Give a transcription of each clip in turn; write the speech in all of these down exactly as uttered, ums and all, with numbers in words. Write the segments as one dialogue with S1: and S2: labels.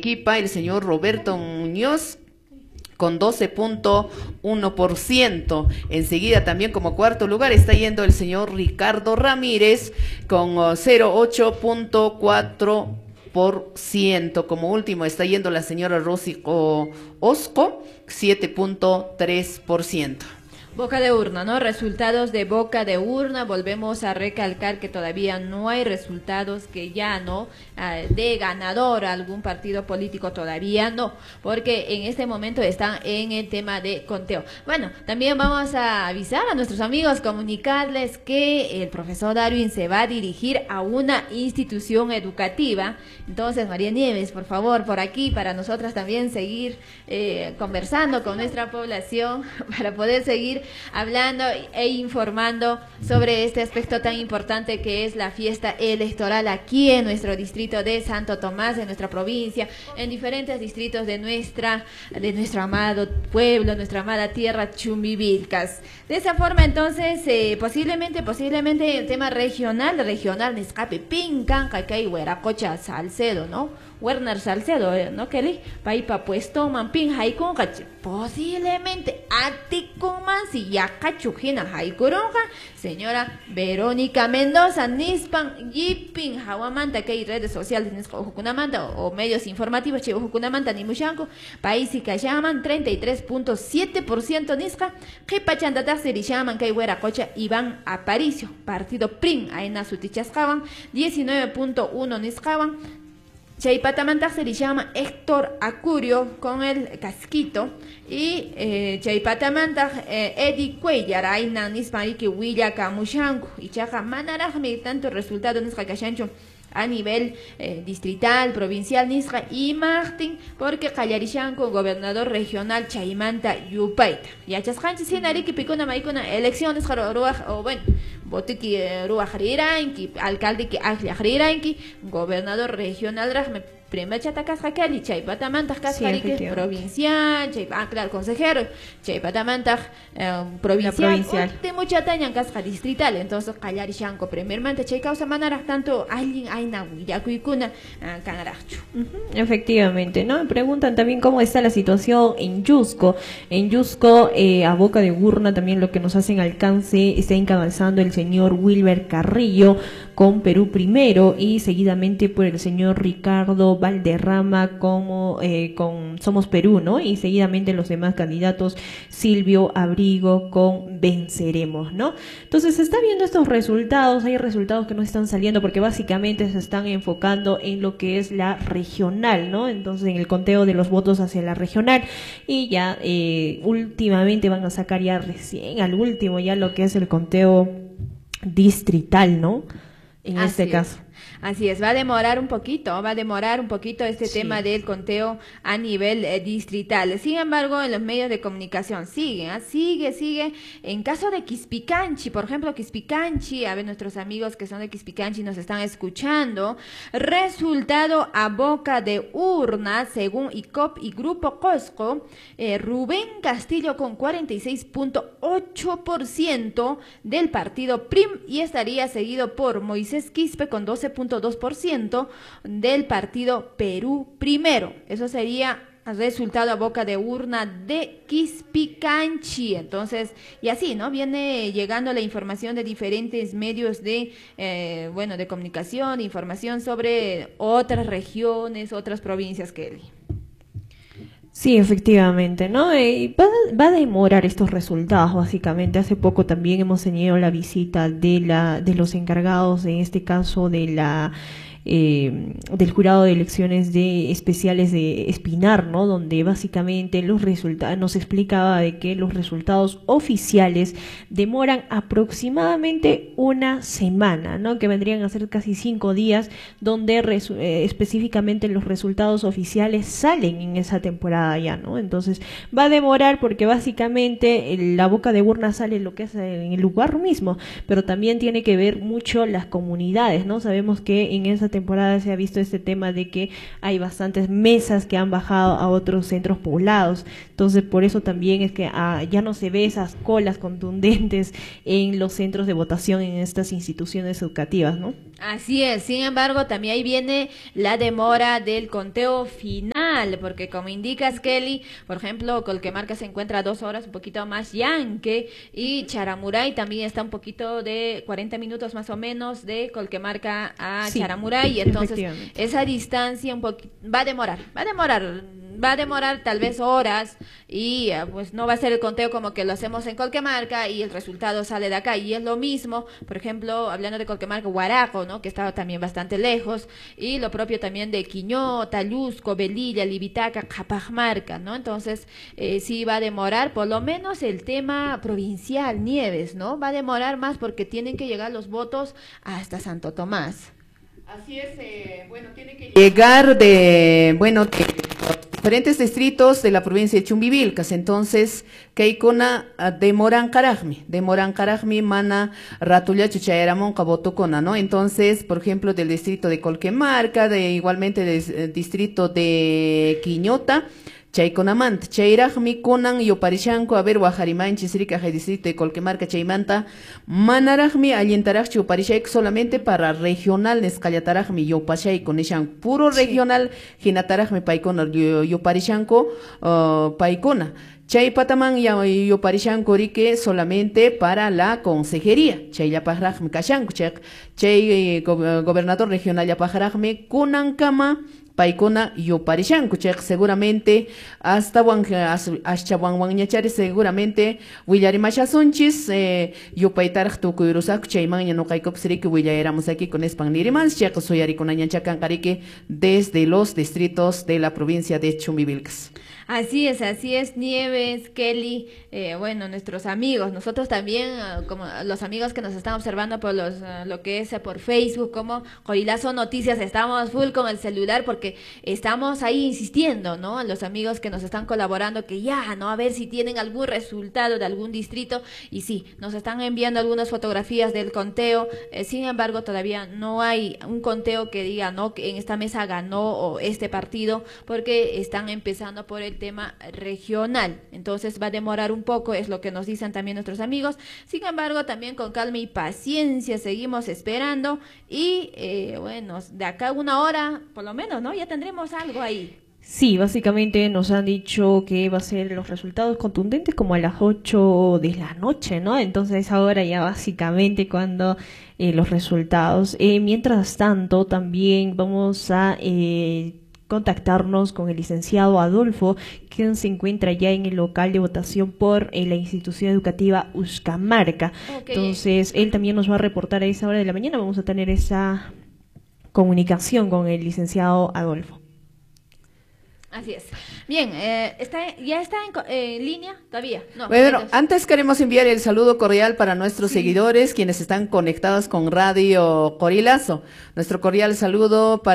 S1: Arequipa, el señor Roberto Muñoz, con doce punto uno por ciento. Enseguida también como cuarto lugar está yendo el señor Ricardo Ramírez con cero punto ocho punto cuatro por ciento. Como último está yendo la señora Rosy Osco, siete punto tres por ciento.
S2: Boca de urna, ¿no? Resultados de boca de urna. Volvemos a recalcar que todavía no hay resultados, que ya no, uh, de ganador a algún partido político, todavía no, porque en este momento están en el tema de conteo. Bueno, también vamos a avisar a nuestros amigos, comunicarles que el profesor Darwin se va a dirigir a una institución educativa. Entonces, María Nieves, por favor, por aquí, para nosotras también seguir eh, conversando con nuestra población, para poder seguir hablando e informando sobre este aspecto tan importante que es la fiesta electoral aquí en nuestro distrito de Santo Tomás, en nuestra provincia, en diferentes distritos de nuestra, de nuestro amado pueblo, nuestra amada tierra Chumbivilcas. De esa forma, entonces, eh, posiblemente, posiblemente el tema regional, regional, Nescape, Pincan, Cacay, Hueracocha, Salcedo, ¿no? Werner Salcedo, ¿no, Kelly? Paipa puesto mampin haikun kachi. Posiblemente atikuman si ya cachujina haikuronja. Señora Verónica Mendoza, Nispan, Yipin, Hawamanta, que hay redes sociales, Nisco, Ojucunamanta, o, o medios informativos, Chivo Ojucunamanta, Nimushanko, País y Cayaman, treinta y tres punto siete por ciento Nisca, Kipachandatak, Serishaman, que hay Hueracocha, Iván Aparicio, Partido P R I M, Aena Sutichascaban, diecinueve punto uno Niscaban. Chaypatamantak se le llama Héctor Acurio con el casquito y eh, Chaypatamantak eh, Eddie Cuellar Aina Nispariki Willa Camushanco y Chaja Manarajme tanto resultado Nisca Cachancho a nivel eh, distrital, provincial Nisca y Martín porque Callarishanco, gobernador regional Chaymanta Yupaita. Y a Chascanchi Sinariki Picuna Maicuna elecciones o bueno. Botiki Ruach Riranki, alcalde que Aglia Riranki, gobernador regional Rajme, primer chatacas Hakali, Chaypatamantaj Cascarique, provincial, Chay, ah, claro, consejero, Chaypatamantaj eh, provincial, provincial. De mucha tañan casca distrital, entonces Callarishanco, primermente Chay causa manara tanto alguien aina Yacuicuna, Canaracho.
S3: Efectivamente, ¿no? Me preguntan también cómo está la situación en Yusco. En Yusco, eh, a boca de urna, también lo que nos hacen alcance, está encabezando el señor Wilber Carrillo con Perú Primero y seguidamente por el señor Ricardo Valderrama como eh, con Somos Perú, ¿no? Y seguidamente los demás candidatos, Silvio Abrigo con Venceremos, ¿no? Entonces se está viendo estos resultados, hay resultados que no están saliendo porque básicamente se están enfocando en lo que es la regional, ¿no? Entonces en el conteo de los votos hacia la regional y ya eh, últimamente van a sacar ya recién al último ya lo que es el conteo distrital, ¿no? En
S2: Así
S3: este
S2: es.
S3: caso.
S2: Así es, va a demorar un poquito, va a demorar un poquito este
S3: Sí.
S2: tema del conteo a nivel eh, distrital. Sin embargo, en los medios de comunicación sigue, ¿eh? sigue, sigue. En caso de Quispicanchi, por ejemplo, Quispicanchi, a ver, nuestros amigos que son de Quispicanchi nos están escuchando. Resultado a boca de urna, según I C O P y Grupo Cosco, eh, Rubén Castillo con cuarenta y seis punto ocho por ciento del partido P R I M y estaría seguido por Moisés Quispe con doce punto dos por ciento del partido Perú Primero. Eso sería resultado a boca de urna de Quispicanchi. Entonces, y así, ¿no? Viene llegando la información de diferentes medios de, eh, bueno, de comunicación, de información sobre otras regiones, otras provincias, Kelly.
S3: Sí, efectivamente, ¿no? Eh, va, va a demorar estos resultados, básicamente. Hace poco también hemos tenido la visita de la de los encargados, en este caso de la eh, del jurado de elecciones de especiales de Espinar, ¿no? Donde básicamente los resultados nos explicaba de que los resultados oficiales demoran aproximadamente una semana, ¿no? Que vendrían a ser casi cinco días, donde resu- eh, específicamente los resultados oficiales salen en esa temporada ya, ¿no? Entonces va a demorar porque básicamente el, la boca de urna sale lo que es en el lugar mismo, pero también tiene que ver mucho las comunidades, ¿no? Sabemos que en esa temporada se ha visto este tema de que hay bastantes mesas que han bajado a otros centros poblados, entonces por eso también es que ah, ya no se ve esas colas contundentes en los centros de votación en estas instituciones educativas, ¿no?
S2: Así es, sin embargo, también ahí viene la demora del conteo final regional, porque como indicas, Kelly, por ejemplo, Colquemarca se encuentra a dos horas, un poquito más Yanque, y Charamuray también está un poquito de cuarenta minutos más o menos de Colquemarca a
S3: Sí,
S2: Charamuray, y entonces
S3: efectivamente.
S2: esa distancia un poqu- va a demorar, va a demorar, va a demorar tal vez horas, y eh, pues no va a ser el conteo como que lo hacemos en Colquemarca y el resultado sale de acá, y es lo mismo, por ejemplo, hablando de Colquemarca, Huaraco, ¿no? Que estaba también bastante lejos, y lo propio también de Quiñota, Llusco, Velilla, Libitaca, Capajamarca, ¿no? Entonces, eh, sí va a demorar, por lo menos el tema provincial, Nieves, ¿no? Va a demorar más porque tienen que llegar los votos hasta Santo Tomás.
S1: Así es, eh, bueno, tiene que llegar de, bueno, de diferentes distritos de la provincia de Chumbivilcas, entonces, Keikona de Morancarajmi, de Morancarajmi, Mana, Ratulla, Chuchayaramón, Cabotocona, ¿no? Entonces, por ejemplo, del distrito de Colquemarca, de igualmente del eh, distrito de Quiñota, Chaykunamanta, chayraqmi kunan yuparishanku, a ver, Guajarimanchis, Rica, distrito de Colquemarca, chaymanta, manaraqmi allintaraqchi yuparishayku solamente para regional, nescallataraqmi yupashayku nishan, puro regional, hinataraqmi paykuna yu- yuparishanku, uh, paykuna. Chay pataman ya yuparishanku rike solamente para la consejería. Chay yapajraqmi kashanku, chay, chay eh, go- gobernador regional yapajraqmi kunan kama, paikuna yuparishanku, chayqa seguramente hasta wan hasta wan wanñachari seguramente willarimashasunchis eh, yupaytaraq tukuyrusaku chaymanña nuqaykupas riki willayaramos aquí con espan nirimas chayqa suyarikunañacha kanqariki desde los distritos de la provincia de Chumbivilcas.
S2: Así es, así es, Nieves, Kelly, eh, bueno, nuestros amigos, nosotros también, uh, como los amigos que nos están observando por los, uh, lo que es uh, por Facebook, como Corilazo Noticias, estamos full con el celular porque estamos ahí insistiendo, ¿no? A los amigos que nos están colaborando que ya, ¿no? A ver si tienen algún resultado de algún distrito, y sí, nos están enviando algunas fotografías del conteo, eh, sin embargo, todavía no hay un conteo que diga, ¿no? Que en esta mesa ganó o este partido, porque están empezando por el tema regional, entonces va a demorar un poco, es lo que nos dicen también nuestros amigos. Sin embargo, también con calma y paciencia seguimos esperando, y eh, bueno, de acá a una hora por lo menos, ¿no? Ya tendremos algo ahí.
S3: Sí, básicamente nos han dicho que va a ser los resultados contundentes como a las ocho de la noche, ¿no? Entonces ahora ya básicamente cuando eh, los resultados. Eh, mientras tanto, también vamos a eh, contactarnos con el licenciado Adolfo, quien se encuentra ya en el local de votación por eh, la institución educativa Uscamarca.
S2: Okay.
S3: Entonces, él también nos va a reportar a esa hora de la mañana. Vamos a tener esa comunicación con el licenciado Adolfo.
S2: Así es. Bien, eh, está, ¿ya está en, co- eh, en línea todavía? No.
S1: Bueno,
S2: entonces-
S1: antes queremos enviar el saludo cordial para nuestros
S2: Sí.
S1: seguidores, quienes están conectados con Radio Corilazo. Nuestro cordial saludo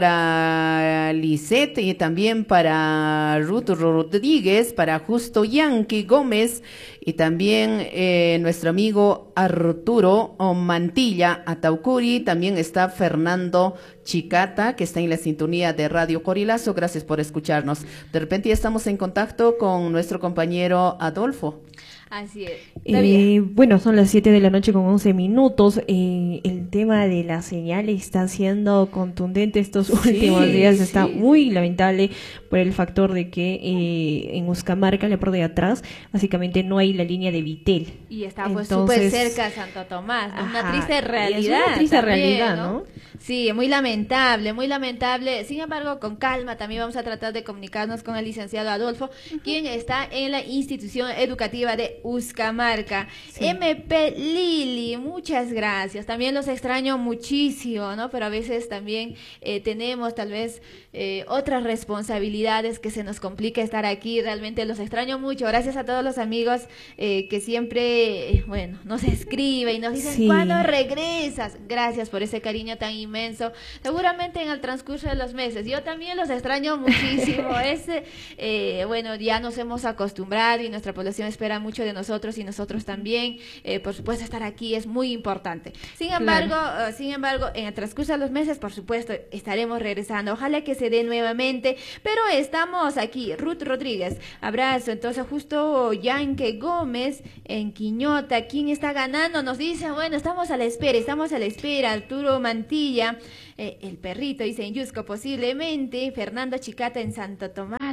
S1: para Lisette y también para Ruth Rodríguez, para Justo Yankee Gómez y también eh, nuestro amigo Arturo Mantilla Ataucuri. También está Fernando Chicata, que está en la sintonía de Radio Corilazo. Gracias por escucharnos. De repente ya estamos en contacto con nuestro compañero Adolfo.
S2: Así es. Está bien.
S3: Eh, bueno, son las siete de la noche con once minutos. Eh, el tema de la señal está siendo contundente estos
S1: Sí,
S3: últimos días. Está
S1: sí.
S3: muy lamentable por el factor de que eh, en Uscamarca, la parte de atrás, básicamente no hay la línea de Vitel.
S2: Y está pues súper
S3: Entonces,
S2: cerca de Santo Tomás, ¿no? Una
S3: ajá,
S2: triste
S3: y es una
S2: realidad.
S3: triste
S2: también,
S3: realidad, ¿no?
S2: Sí, muy lamentable, muy lamentable. Sin embargo, con calma también vamos a tratar de comunicarnos con el licenciado Adolfo, quien está en la institución educativa de Uscamarca.
S3: Sí.
S2: M P Lili, muchas gracias. También los extraño muchísimo, ¿no? Pero a veces también eh, tenemos tal vez eh, otras responsabilidades que se nos complica estar aquí. Realmente los extraño mucho. Gracias a todos los amigos eh, que siempre, eh, bueno, nos escriben y nos dicen,
S3: Sí.
S2: ¿cuándo regresas? Gracias por ese cariño tan inmenso. Seguramente en el transcurso de los meses. Yo también los extraño muchísimo. Ese, eh, bueno, ya nos hemos acostumbrado y nuestra población espera mucho de nosotros y nosotros también. Eh, por supuesto, estar aquí es muy importante. Sin embargo, uh, sin embargo, en el transcurso de los meses, por supuesto, estaremos regresando. Ojalá que se dé nuevamente, pero estamos aquí. Ruth Rodríguez, abrazo. Entonces, justo Yanque Gómez en Quiñota, ¿quién está ganando? Nos dice, bueno, estamos a la espera, estamos a la espera. Arturo Mantilla, eh, el perrito, dice en Yusco posiblemente. Fernando Chicata en Santo Tomás,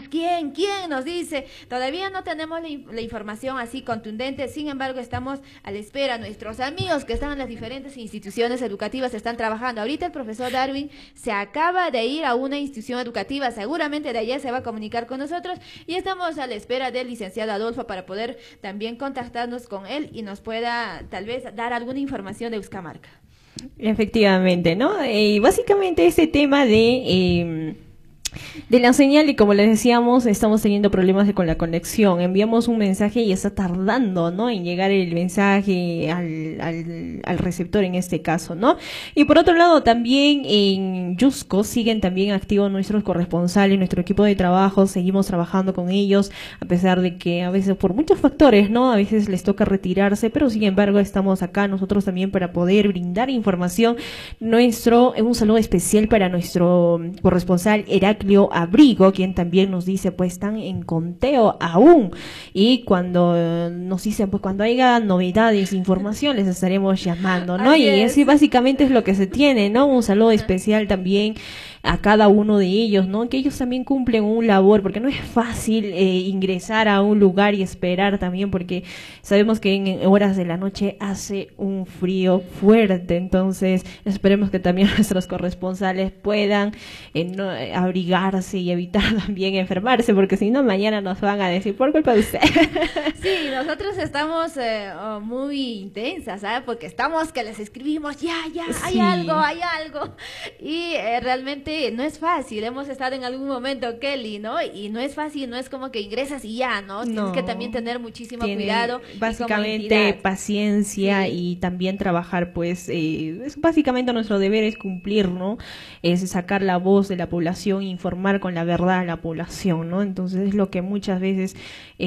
S2: ¿Quién? ¿Quién nos dice? Todavía no tenemos la, la información así contundente, sin embargo estamos a la espera. Nuestros amigos que están en las diferentes instituciones educativas están trabajando. Ahorita el profesor Darwin se acaba de ir a una institución educativa, seguramente de allá se va a comunicar con nosotros y estamos a la espera del licenciado Adolfo para poder también contactarnos con él y nos pueda tal vez dar alguna información de Uxcamarca.
S3: Efectivamente, ¿no? Y básicamente este tema de... Eh, de la señal, y como les decíamos, estamos teniendo problemas de, con la conexión. Enviamos un mensaje y está tardando, ¿no?, en llegar el mensaje al, al, al receptor en este caso, ¿no? Y por otro lado, también en Yusco siguen también activos nuestros corresponsales, nuestro equipo de trabajo, seguimos trabajando con ellos, a pesar de que a veces por muchos factores, ¿no?, a veces les toca retirarse, pero sin embargo estamos acá nosotros también para poder brindar información. Nuestro, un saludo especial para nuestro corresponsal Heraclio Abrigo, quien también nos dice, pues están en conteo aún, y cuando eh, nos dicen, pues cuando haya novedades, información, les estaremos llamando, ¿no? Así y es. Así básicamente es lo que se tiene, ¿no? Un saludo especial también a cada uno de ellos, ¿no? Que ellos también cumplen un labor, porque no es fácil eh, ingresar a un lugar y esperar también, porque sabemos que en horas de la noche hace un frío fuerte, entonces esperemos que también nuestros corresponsales puedan eh, no, eh, abrigarse y evitar también enfermarse, porque si no mañana nos van a decir por culpa de usted.
S2: Sí, nosotros estamos eh, oh, muy intensas, ¿sabes? Porque estamos que les escribimos, ya, ya, hay sí. algo, hay algo, y eh, realmente no es fácil. Hemos estado en algún momento, Kelly, ¿no? Y no es fácil, no es como que ingresas y ya, ¿no? Tienes no, que también tener muchísimo tiene cuidado.
S3: Básicamente paciencia sí. y también trabajar, pues, eh, es básicamente nuestro deber es cumplir, ¿no? Es sacar la voz de la población, informar con la verdad a la población, ¿no? Entonces es lo que muchas veces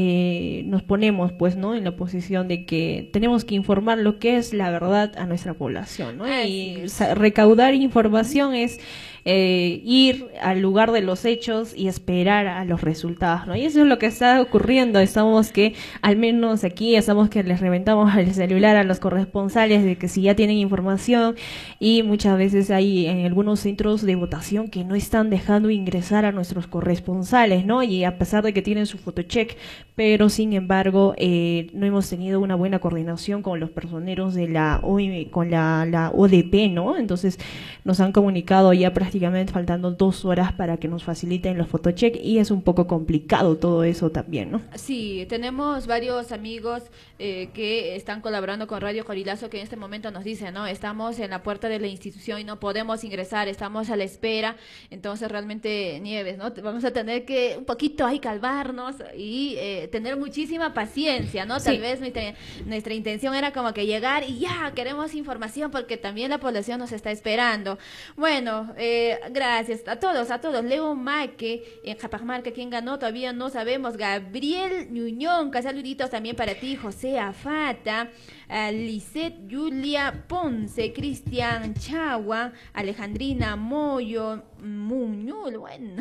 S3: eh, nos ponemos, pues, ¿no?, en la posición de que tenemos que informar lo que es la verdad a nuestra población, ¿no? Y recaudar información es Eh, ir al lugar de los hechos y esperar a los resultados, ¿no? Y eso es lo que está ocurriendo. Estamos que, al menos aquí, estamos que les reventamos el celular a los corresponsales de que si ya tienen información, y muchas veces hay en algunos centros de votación que no están dejando ingresar a nuestros corresponsales, ¿no? Y a pesar de que tienen su photocheck, pero sin embargo eh, no hemos tenido una buena coordinación con los personeros de la O M, con la, la O D P, ¿no? Entonces nos han comunicado ya prácticamente faltando dos horas para que nos faciliten los photocheck, y es un poco complicado todo eso también, ¿no?
S2: Sí, tenemos varios amigos eh, que están colaborando con Radio Corilazo, que en este momento nos dicen, ¿no? Estamos en la puerta de la institución y no podemos ingresar, estamos a la espera. Entonces realmente, Nieves, ¿no? Vamos a tener que un poquito ahí calmarnos y eh, tener muchísima paciencia, ¿no? Tal sí. vez nuestra, nuestra intención era como que llegar y ya, queremos información porque también la población nos está esperando. Bueno, eh, gracias a todos, a todos. Leo Maque, en Capamarca, ¿quién ganó? Todavía no sabemos. Gabriel Ñuñón, saluditos también para ti. José Afata, uh, Lisette Julia Ponce, Cristian Chagua, Alejandrina Moyo, Muñul, bueno.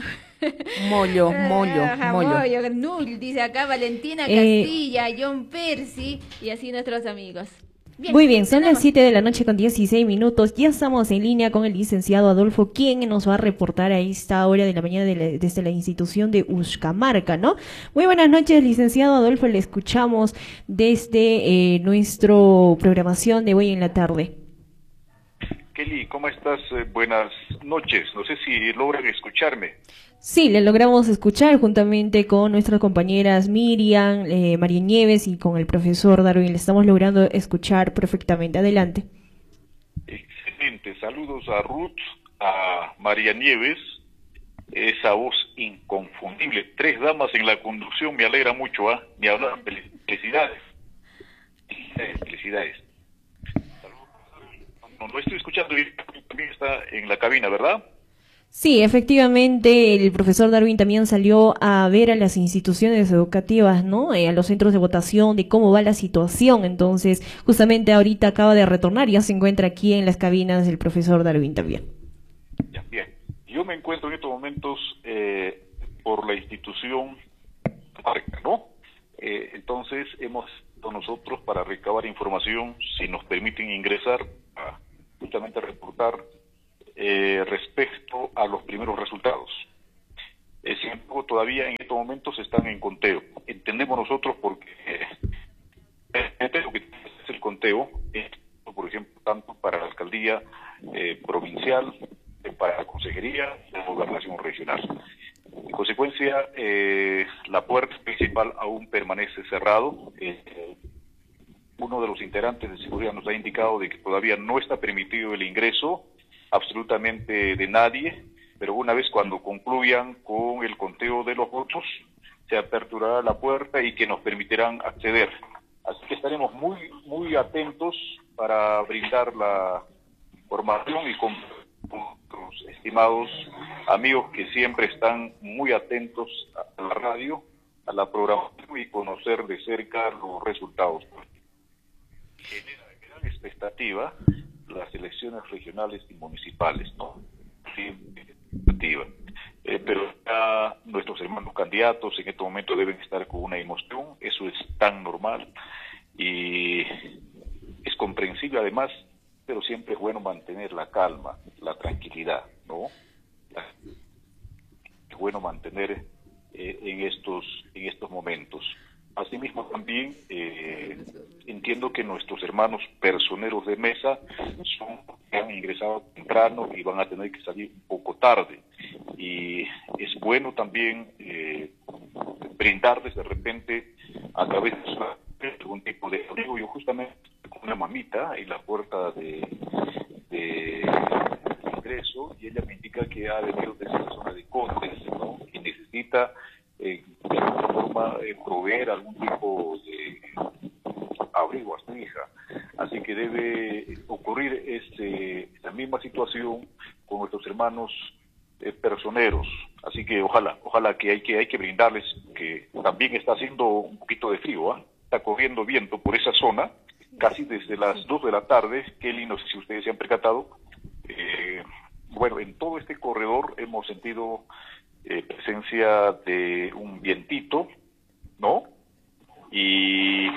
S1: Mollo, Mollo,
S2: uh,
S1: Mollo.
S2: Mollo, Nul, dice acá Valentina Castilla, eh, John Percy, y así nuestros amigos.
S3: Bien, muy bien, son tenemos. las siete de la noche con dieciséis minutos. Ya estamos en línea con el licenciado Adolfo, quien nos va a reportar a esta hora de la mañana de la, desde la institución de Uxcamarca, ¿no? Muy buenas noches, licenciado Adolfo, le escuchamos desde eh, nuestra programación de hoy en la tarde.
S4: Kelly, ¿cómo estás? Eh, buenas noches. No sé si logran escucharme.
S3: Sí, le logramos escuchar juntamente con nuestras compañeras Miriam, eh, María Nieves y con el profesor Darwin. Le estamos logrando escuchar perfectamente. Adelante.
S4: Excelente. Saludos a Ruth, a María Nieves, esa voz inconfundible. Tres damas en la conducción, me alegra mucho, ¿ah? ¿eh? Me hablan. Felicidades. Felicidades. Felicidades. No, no estoy escuchando, también está en la cabina, ¿verdad?
S3: Sí, efectivamente, el profesor Darwin también salió a ver a las instituciones educativas, ¿no? Eh, a los centros de votación, de cómo va la situación. Entonces, justamente ahorita acaba de retornar, ya se encuentra aquí en las cabinas del profesor Darwin también.
S4: Ya, bien. Yo me encuentro en estos momentos eh, por la institución Marca, ¿no? Eh, entonces, hemos ido nosotros para recabar información, si nos permiten ingresar a justamente reportar Eh, respecto a los primeros resultados. Eh, sin embargo, todavía en estos estos momentos están en conteo. Entendemos nosotros porque eh, lo que es el conteo, eh, por ejemplo, tanto para la alcaldía eh, provincial, eh, para la consejería de gobernación regional. En consecuencia, eh, la puerta principal aún permanece cerrado. Eh, uno de los integrantes de seguridad nos ha indicado de que todavía no está permitido el ingreso absolutamente de nadie, pero una vez cuando concluyan con el conteo de los votos, se aperturará la puerta y que nos permitirán acceder. Así que estaremos muy, muy atentos para brindar la información y con nuestros estimados amigos que siempre están muy atentos a la radio, a la programación y conocer de cerca los resultados. Genera gran expectativa las elecciones regionales y municipales, ¿no? Sí, expectativa. Eh, pero ya nuestros hermanos candidatos en este momento deben estar con una emoción, eso es tan normal y es comprensible además, pero siempre es bueno mantener la calma, la tranquilidad, ¿no? Es bueno mantener eh, en estos en estos momentos. Asimismo también eh, entiendo que nuestros hermanos personeros de mesa son que han ingresado temprano y van a tener que salir un poco tarde. Y es bueno también eh, brindarles de repente a través de algún tipo de abrigo. Yo justamente con una mamita en la puerta de, de ingreso y ella me indica que ha venido desde la zona de Condes, ¿no? Y necesita eh, de alguna forma eh, proveer algún tipo de abrigo a su hija. Así que debe ocurrir este, esta misma situación con nuestros hermanos eh, personeros. Así que ojalá, ojalá que hay que hay que brindarles, que también está haciendo un poquito de frío, ¿eh? Está corriendo viento por esa zona, casi desde las dos de la tarde. Kelly, no sé si ustedes se han percatado. Eh, bueno, en todo este corredor hemos sentido eh, presencia de un vientito, ¿no? Y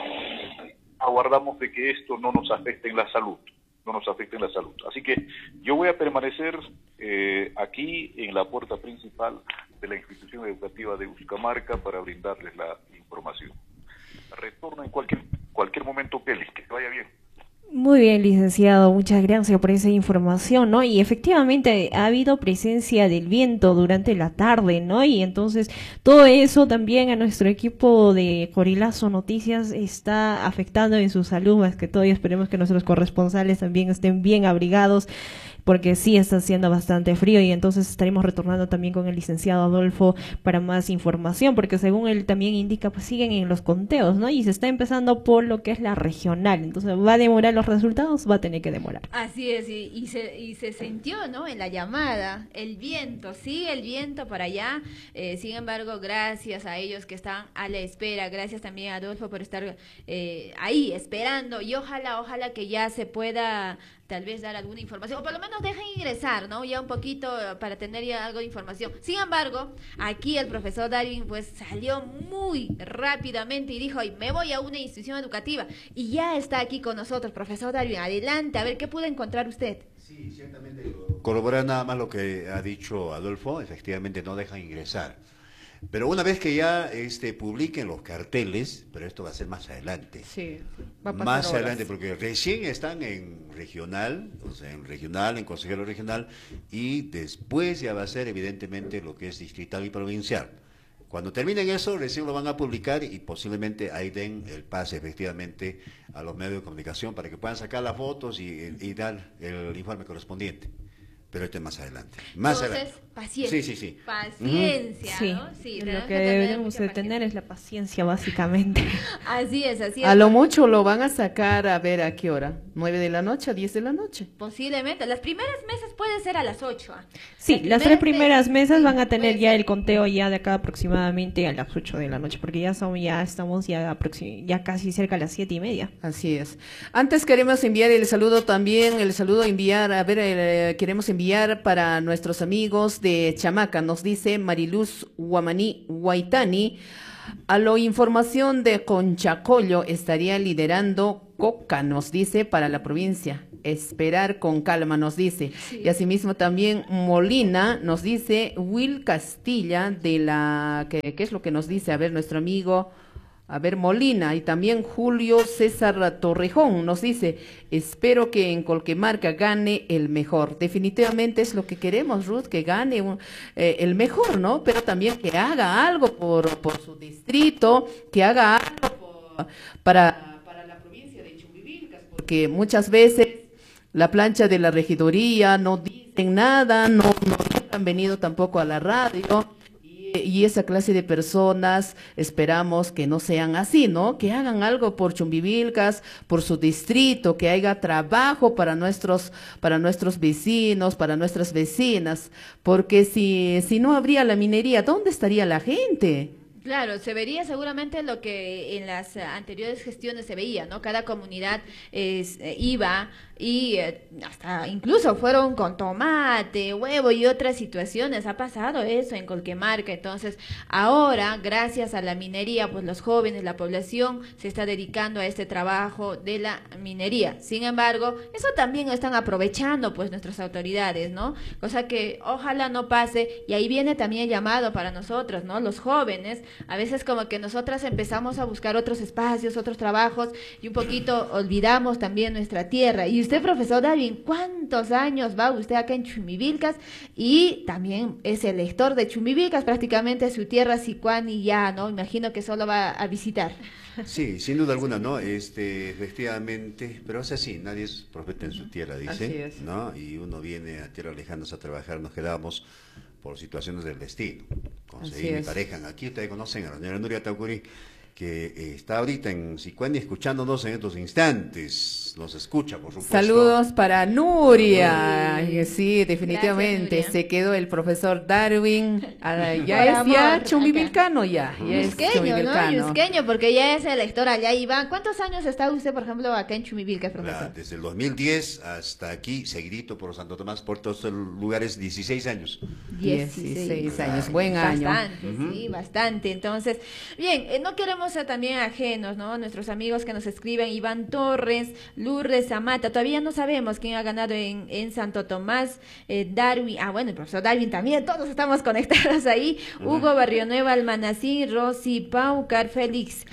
S4: aguardamos de que esto no nos afecte en la salud, no nos afecte en la salud. Así que yo voy a permanecer eh, aquí en la puerta principal de la institución educativa de Usucamarca para brindarles la información. Retorno en cualquier cualquier momento, Kelly, que te vaya bien.
S3: Muy bien, licenciado, muchas gracias por esa información, ¿no? Y efectivamente ha habido presencia del viento durante la tarde, ¿no? Y entonces todo eso también a nuestro equipo de Corilazo Noticias está afectando en su salud, más que todo, y esperemos que nuestros corresponsales también estén bien abrigados, porque sí está haciendo bastante frío, y entonces estaremos retornando también con el licenciado Adolfo para más información, porque según él también indica, pues siguen en los conteos, ¿no? Y se está empezando por lo que es la regional, entonces va a demorar los resultados, va a tener que demorar.
S2: Así es, y, y, se, y se sintió, ¿no? En la llamada, el viento, sigue el viento para allá, eh, sin embargo, gracias a ellos que están a la espera, gracias también a Adolfo por estar eh, ahí esperando, y ojalá, ojalá que ya se pueda tal vez dar alguna información, o por lo menos dejen ingresar, ¿no? Ya un poquito para tener ya algo de información. Sin embargo, aquí el profesor Darwin pues salió muy rápidamente y dijo, y me voy a una institución educativa, y ya está aquí con nosotros. Profesor Darwin, adelante, a ver, ¿qué pudo encontrar usted?
S5: Sí, ciertamente, corroborar nada más lo que ha dicho Adolfo, efectivamente no dejan ingresar. Pero una vez que ya este, publiquen los carteles, pero esto va a ser más adelante.
S1: Sí, va a pasar
S5: más
S1: horas.
S5: adelante, porque recién están en regional, o sea, en regional, en consejero regional, y después ya va a ser evidentemente lo que es distrital y provincial. Cuando terminen eso, recién lo van a publicar y posiblemente ahí den el pase efectivamente a los medios de comunicación para que puedan sacar las fotos y, y dar el informe correspondiente. Pero esto es más adelante. Más
S2: Entonces,
S5: adelante.
S2: paciencia.
S5: Sí, sí, sí.
S2: Paciencia,
S3: Sí,
S2: ¿no? Sí,
S3: lo
S2: tenemos
S3: que
S2: tener
S3: debemos
S2: mucha
S3: de tener
S2: paciencia.
S3: es la paciencia, básicamente.
S2: Así es, así es.
S1: A lo mucho lo van a sacar a ver a qué hora, nueve de la noche a diez de la noche.
S2: Posiblemente. Las primeras mesas puede ser a las ocho. ¿ah?
S3: Sí, las tres primeras mesas
S2: sí,
S3: van a tener
S2: puede
S3: ya
S2: ser.
S3: el conteo ya de acá aproximadamente a las ocho de la noche, porque ya son, ya estamos ya aproxim- ya casi cerca a las siete y media.
S1: Así es. Antes queremos enviar el saludo también, el saludo enviar, a ver, eh, queremos enviar para nuestros amigos de Chamaca, nos dice Mariluz Guamaní Guaitani. A la información de Conchacollo estaría liderando Coca, nos dice, para la provincia. esperar con calma, nos dice.
S2: Sí.
S1: Y asimismo también Molina nos dice, Will Castilla de la, ¿qué, qué es lo que nos dice? A ver, nuestro amigo, a ver, Molina, y también Julio César Torrejón nos dice, espero que en Colquemarca gane el mejor. Definitivamente es lo que queremos, Ruth, que gane un, eh, el mejor, ¿no? Pero también que haga algo por, por su distrito, que haga algo por, para, para la provincia de Chumbivilcas, porque muchas veces la plancha de la regidoría no dicen nada, no, no han venido tampoco a la radio. Y esa clase de personas esperamos que no sean así, ¿no? Que hagan algo por Chumbivilcas, por su distrito, que haya trabajo para nuestros, para nuestros vecinos, para nuestras vecinas, porque si, si no habría la minería, ¿dónde estaría la gente?
S2: Claro, se vería seguramente lo que en las anteriores gestiones se veía, ¿no? Cada comunidad es, eh, iba y eh, hasta incluso fueron con tomate, huevo y otras situaciones. Ha pasado eso en Colquemarca. Entonces, ahora, gracias a la minería, pues los jóvenes, la población se está dedicando a este trabajo de la minería. Sin embargo, eso también lo están aprovechando, pues, nuestras autoridades, ¿no? Cosa que ojalá no pase. Y ahí viene también el llamado para nosotros, ¿no? Los jóvenes, a veces como que nosotras empezamos a buscar otros espacios, otros trabajos y un poquito olvidamos también nuestra tierra. Y usted, profesor Darwin, ¿cuántos años va usted acá en Chumbivilcas? Y también es elector de Chumbivilcas, prácticamente su tierra Sicuani ya, ¿no? Imagino que solo va a visitar.
S5: Sí, sin duda alguna, ¿no? Este, efectivamente, pero es así, nadie es profeta en su tierra, dice,
S1: Así es.
S5: ¿no? Y uno viene a tierras lejanas a trabajar, nos quedamos por situaciones del destino. Conseguí
S1: Así
S5: mi
S1: es.
S5: pareja. Aquí ustedes conocen a la señora Nuria Taucuri, que eh, está ahorita en Sicuani escuchándonos en estos instantes. Nos escucha, por supuesto.
S1: Saludos para Nuria. Ay, sí, definitivamente.
S2: Gracias, Nuria.
S1: Se quedó el profesor Darwin. Ah, ya
S2: Por
S1: es
S2: amor,
S1: ya
S2: acá.
S1: chumbivilcano, ya. ya es
S2: Yusqueño, ¿no?
S1: chumbivilcano.
S2: Yusqueño, porque ya es elector allá Iván. ¿Cuántos años está usted, por ejemplo, acá en Chumbivilcas,
S5: La-
S2: profesor?
S5: desde el dos mil diez hasta aquí, seguidito por Santo Tomás, por todos los lugares, dieciséis años.
S1: dieciséis años, buen año.
S2: Bastante, sí, bastante. Entonces, bien, eh, no queremos ser también ajenos, ¿no? Nuestros amigos que nos escriben, Iván Torres, Lourdes Zamata, todavía no sabemos quién ha ganado en, en Santo Tomás, eh, Darwin, ah, bueno, el profesor Darwin también, todos estamos conectados ahí, Hugo Barrionueva, Almanací, Rosy Paucar, Félix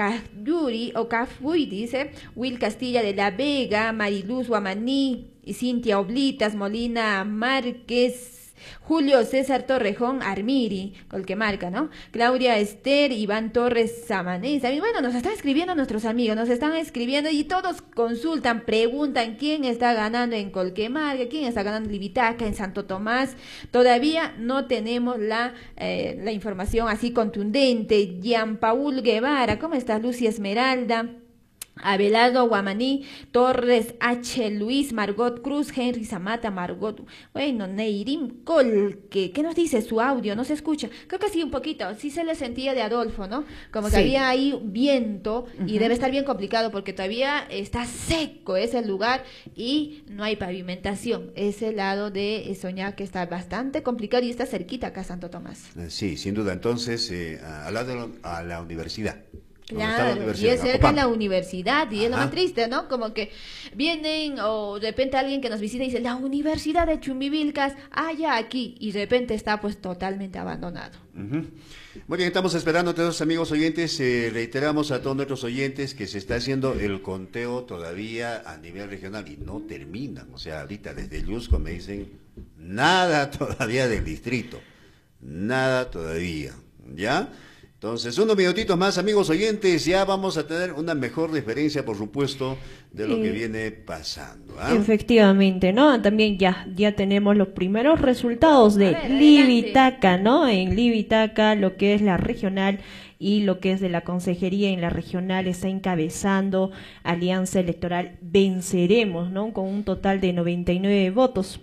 S2: Cayuri o Cafuy, dice, Will Castilla de la Vega, Mariluz Guamaní, y Cintia Oblitas, Molina Márquez, Julio César Torrejón Armiri, Colquemarca, ¿no? Claudia Esther, Iván Torres Samanés. También, bueno, nos están escribiendo nuestros amigos, nos están escribiendo y todos consultan, preguntan quién está ganando en Colquemarca, quién está ganando en Libitaca, en Santo Tomás. Todavía no tenemos la, eh, la información así contundente. Jean Paul Guevara, ¿cómo estás? Lucy Esmeralda. Abelardo Guamaní, Torres H. Luis, Margot Cruz, Henry Zamata, Margot, bueno, Neirim Colque, ¿qué nos dice su audio? No se escucha, creo que sí un poquito, sí se le sentía de Adolfo, ¿no? Como que
S1: Sí.
S2: había ahí viento y
S1: Ujú.
S2: debe estar bien complicado porque todavía está seco ese lugar y no hay pavimentación, ese lado de Soñá que está bastante complicado y está cerquita acá Santo Tomás.
S5: Eh, Sí, sin duda. Entonces, eh, a- al lado de la, a la universidad. Donde está la
S2: Claro, y
S5: universidad,
S2: es cerca de
S5: Acopam.
S2: la universidad y es lo
S5: Ajá.
S2: más triste, ¿no? Como que vienen o de repente alguien que nos visita y dice, la Universidad de Chumbivilcas, allá aquí, y de repente está pues totalmente abandonado.
S5: Ujú. Muy bien, estamos esperando a todos los amigos oyentes. Eh, reiteramos a todos nuestros oyentes que se está haciendo el conteo todavía a nivel regional y no terminan. O sea, ahorita desde Yusco me dicen nada todavía del distrito. Nada todavía. ¿Ya? Entonces, unos minutitos más, amigos oyentes, ya vamos a tener una mejor referencia, por supuesto, de lo que
S3: Eh,
S5: viene pasando. ¿Ah?
S3: Efectivamente, ¿no? También ya, ya tenemos los primeros resultados de
S2: A ver, adelante.
S3: Libitaca, ¿no? En Libitaca, lo que es la regional y lo que es de la consejería en la regional está encabezando Alianza Electoral Venceremos, ¿no? Con un total de noventa y nueve votos.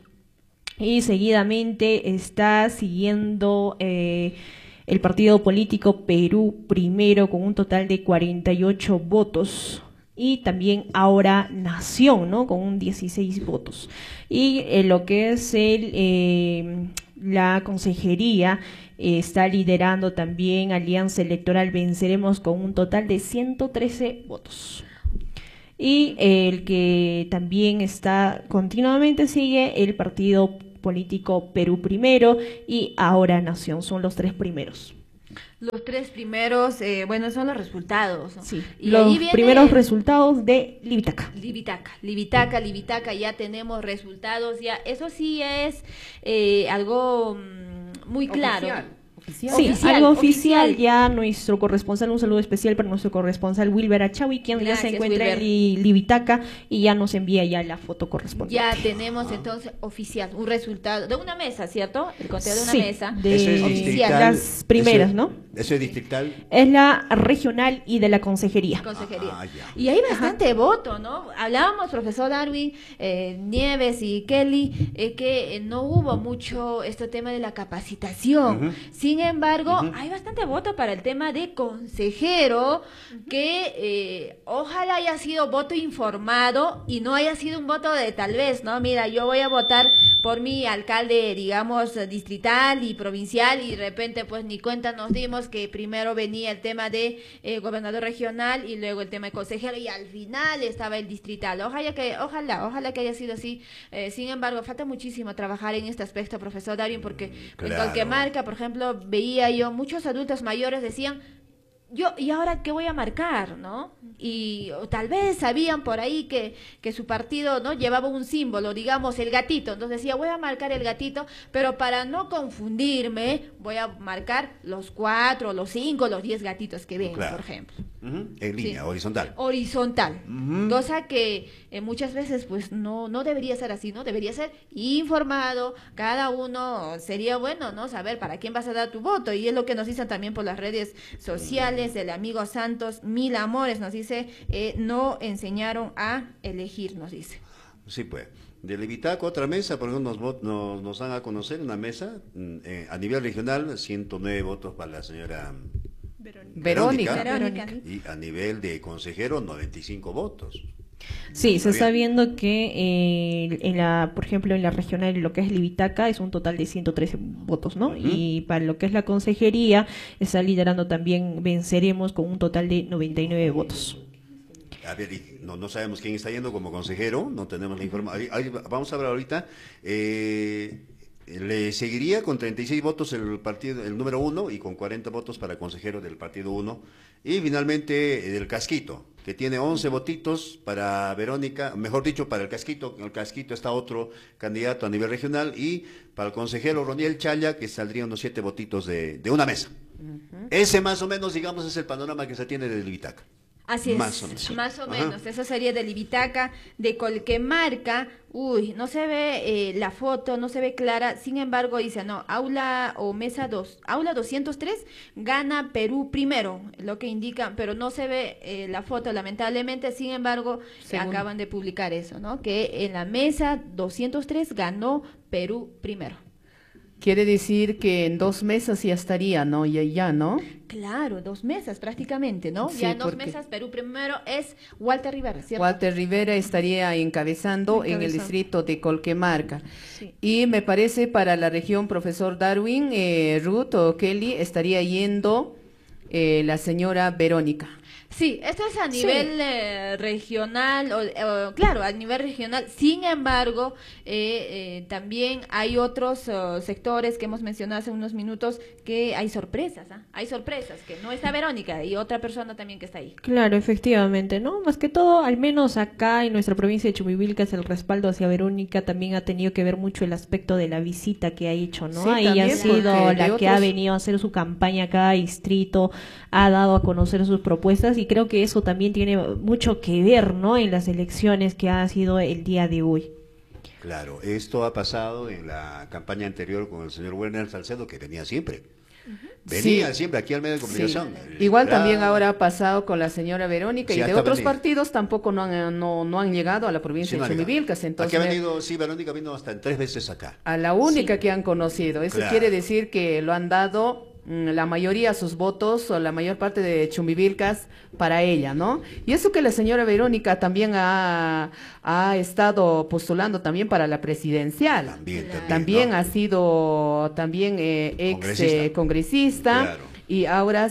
S3: Y seguidamente está siguiendo eh, el partido político Perú Primero con un total de cuarenta y ocho votos. Y también ahora Nación, ¿no? Con un dieciséis votos. Y eh, lo que es el, eh, la consejería eh, está liderando también Alianza Electoral Venceremos con un total de ciento trece votos. y el que también está continuamente sigue el partido político Perú Primero y Ahora Nación, son los tres primeros.
S2: Los tres primeros, eh, bueno, son los resultados, ¿no?
S3: Sí,
S2: y
S3: los
S2: ahí viene
S3: primeros resultados de Libitaca.
S2: Libitaca, Libitaca, Libitaca, ya tenemos resultados, ya, eso sí es eh, algo mm, muy claro.
S1: Oficial. Oficial.
S3: Sí,
S2: Oficial,
S3: algo oficial,
S2: oficial.
S3: ya nuestro corresponsal, un saludo especial para nuestro corresponsal Wilber Achawi, quien ya se
S2: Gracias,
S3: encuentra
S2: Wilber.
S3: en Li- Libitaca y ya nos envía ya la foto correspondiente.
S2: Ya tenemos entonces oficial, un resultado de una mesa, ¿cierto? El conteo de una
S3: Sí,
S2: mesa.
S3: de
S5: Eso es
S2: oficial.
S5: distrital.
S3: las primeras,
S5: Eso-
S3: ¿no?
S5: Eso es distrital.
S3: Es la regional y de la consejería.
S2: Consejería.
S5: Ah, ya.
S2: Y hay bastante voto, ¿no? Hablábamos, profesor Darwin, eh, Nieves y Kelly, eh, que eh, no hubo mucho este tema de la capacitación.
S5: Ujú.
S2: Sin embargo,
S5: Ujú.
S2: hay bastante voto para el tema de consejero, que eh, ojalá haya sido voto informado y no haya sido un voto de tal vez, ¿no? Mira, yo voy a votar por mi alcalde, digamos, distrital y provincial, y de repente pues ni cuenta nos dimos que primero venía el tema de eh, gobernador regional y luego el tema de consejero y al final estaba el distrital. Ojalá que, ojalá, ojalá que haya sido así. Eh, sin embargo, falta muchísimo trabajar en este aspecto, profesor Darwin, porque en
S5: Claro.
S2: Tolquemarca, por ejemplo, veía yo muchos adultos mayores decían, yo, ¿y ahora qué voy a marcar, no? Y o tal vez sabían por ahí que, que su partido, ¿no?, llevaba un símbolo, digamos, el gatito. Entonces decía, voy a marcar el gatito, pero para no confundirme, voy a marcar los cuatro, los cinco, los diez gatitos que ven,
S5: Claro.
S2: por ejemplo.
S5: Ujú. En línea,
S2: Sí.
S5: horizontal.
S2: Horizontal.
S5: Ujú.
S2: Cosa que eh, muchas veces pues no, no debería ser así, ¿no? Debería ser informado, cada uno sería bueno, ¿no? Saber para quién vas a dar tu voto, y es lo que nos dicen también por las redes sociales. El amigo Santos, mil amores, nos dice, eh, no enseñaron a elegir, nos dice.
S5: Sí, pues. De Libitaco, otra mesa, por ejemplo, nos, vot- nos, nos dan a conocer una mesa mm, eh, a nivel regional, ciento nueve votos para la señora
S1: Verónica.
S2: Verónica.
S5: y a nivel de consejero, noventa y cinco votos.
S3: Sí, se
S5: Está
S3: está
S5: bien.
S3: viendo que eh, en la, por ejemplo, en la regional, lo que es Libitaca, es un total de ciento trece votos, ¿no?
S5: Ujú.
S3: Y para lo que es la consejería, está liderando también Venceremos con un total de noventa y nueve votos.
S5: A ver, y no, no sabemos quién está yendo como consejero, no tenemos la información. Vamos a hablar ahorita. Eh, le seguiría con treinta y seis votos el partido, el número uno, y con cuarenta votos para consejero del partido uno. Y finalmente eh, del Casquito, que tiene once votitos para Verónica, mejor dicho, para el Casquito. En el Casquito está otro candidato a nivel regional, y para el consejero Roniel Chaya, que saldrían unos siete votitos de, de una mesa. Ese más o menos, digamos, es el panorama que se tiene de Libitaca.
S2: Así es,
S5: Más o menos.
S2: más o
S5: Ajá.
S2: menos. Eso sería de Libitaca, de Colquemarca. Uy, no se ve eh, la foto, no se ve clara. Sin embargo, dice, no, aula o mesa dos, aula doscientos tres, gana Perú primero, lo que indica, pero no se ve eh, la foto, lamentablemente. Sin embargo,
S1: Según-
S2: acaban de publicar eso, ¿no? Que en la mesa doscientos tres ganó Perú primero.
S1: Quiere decir que en dos meses ya estaría, ¿no? Ya, ya, ¿no?
S2: Claro, dos mesas prácticamente, ¿no?
S1: Sí,
S2: ya en dos
S1: porque-
S2: mesas, Perú primero es Walter Rivera, ¿cierto?
S1: Walter Rivera estaría encabezando en el
S3: Encabezando.
S1: distrito de Colquemarca.
S3: Sí.
S1: Y me parece para la región, profesor Darwin, eh, Ruth o Kelly, estaría yendo eh, la señora Verónica.
S2: Sí, esto es a
S3: Sí.
S2: nivel eh, regional, o, o, claro, a nivel regional. Sin embargo, eh, eh, también hay otros oh, sectores que hemos mencionado hace unos minutos que hay sorpresas, ¿ah? Hay sorpresas, que no está Verónica y otra persona también que está ahí.
S3: Claro, efectivamente, ¿no? Más que todo, al menos acá en nuestra provincia de Chumivilcas, el respaldo hacia Verónica también ha tenido que ver mucho el aspecto de la visita que ha hecho, ¿no?
S1: Sí,
S3: Ella ha
S1: también,
S3: sido
S1: porque
S3: la
S1: de
S3: que ha
S1: otros-
S3: venido a hacer su campaña a cada distrito, ha dado a conocer sus propuestas, y creo que eso también tiene mucho que ver, ¿no? En las elecciones que ha sido el día de hoy.
S5: Claro, esto ha pasado en la campaña anterior con el señor Werner Salcedo, que venía siempre. Venía
S1: Sí.
S5: siempre aquí al medio de comunicación.
S1: Sí. Igual
S5: Era-
S1: también ahora ha pasado con la señora Verónica,
S5: Sí,
S1: y de
S5: hasta
S1: otros
S5: venido.
S1: partidos tampoco no han, no, no han llegado a la provincia
S5: Sí, no
S1: de
S5: ha llegado.
S1: Chumivilcas. Entonces,
S5: Aquí ha venido, sí, Verónica vino hasta en tres veces acá.
S1: a la única que han conocido. Eso
S5: Claro.
S1: quiere decir que lo han dado mm, la mayoría sus votos, o la mayor parte de Chumbivilcas, para ella, ¿no? Y eso que la señora Verónica también ha, ha estado postulando también para la presidencial.
S5: También, también.
S1: También
S5: ¿no?
S1: ha sido también eh, ex
S5: Congresista.
S1: eh, congresista.
S5: Claro.
S1: y ahora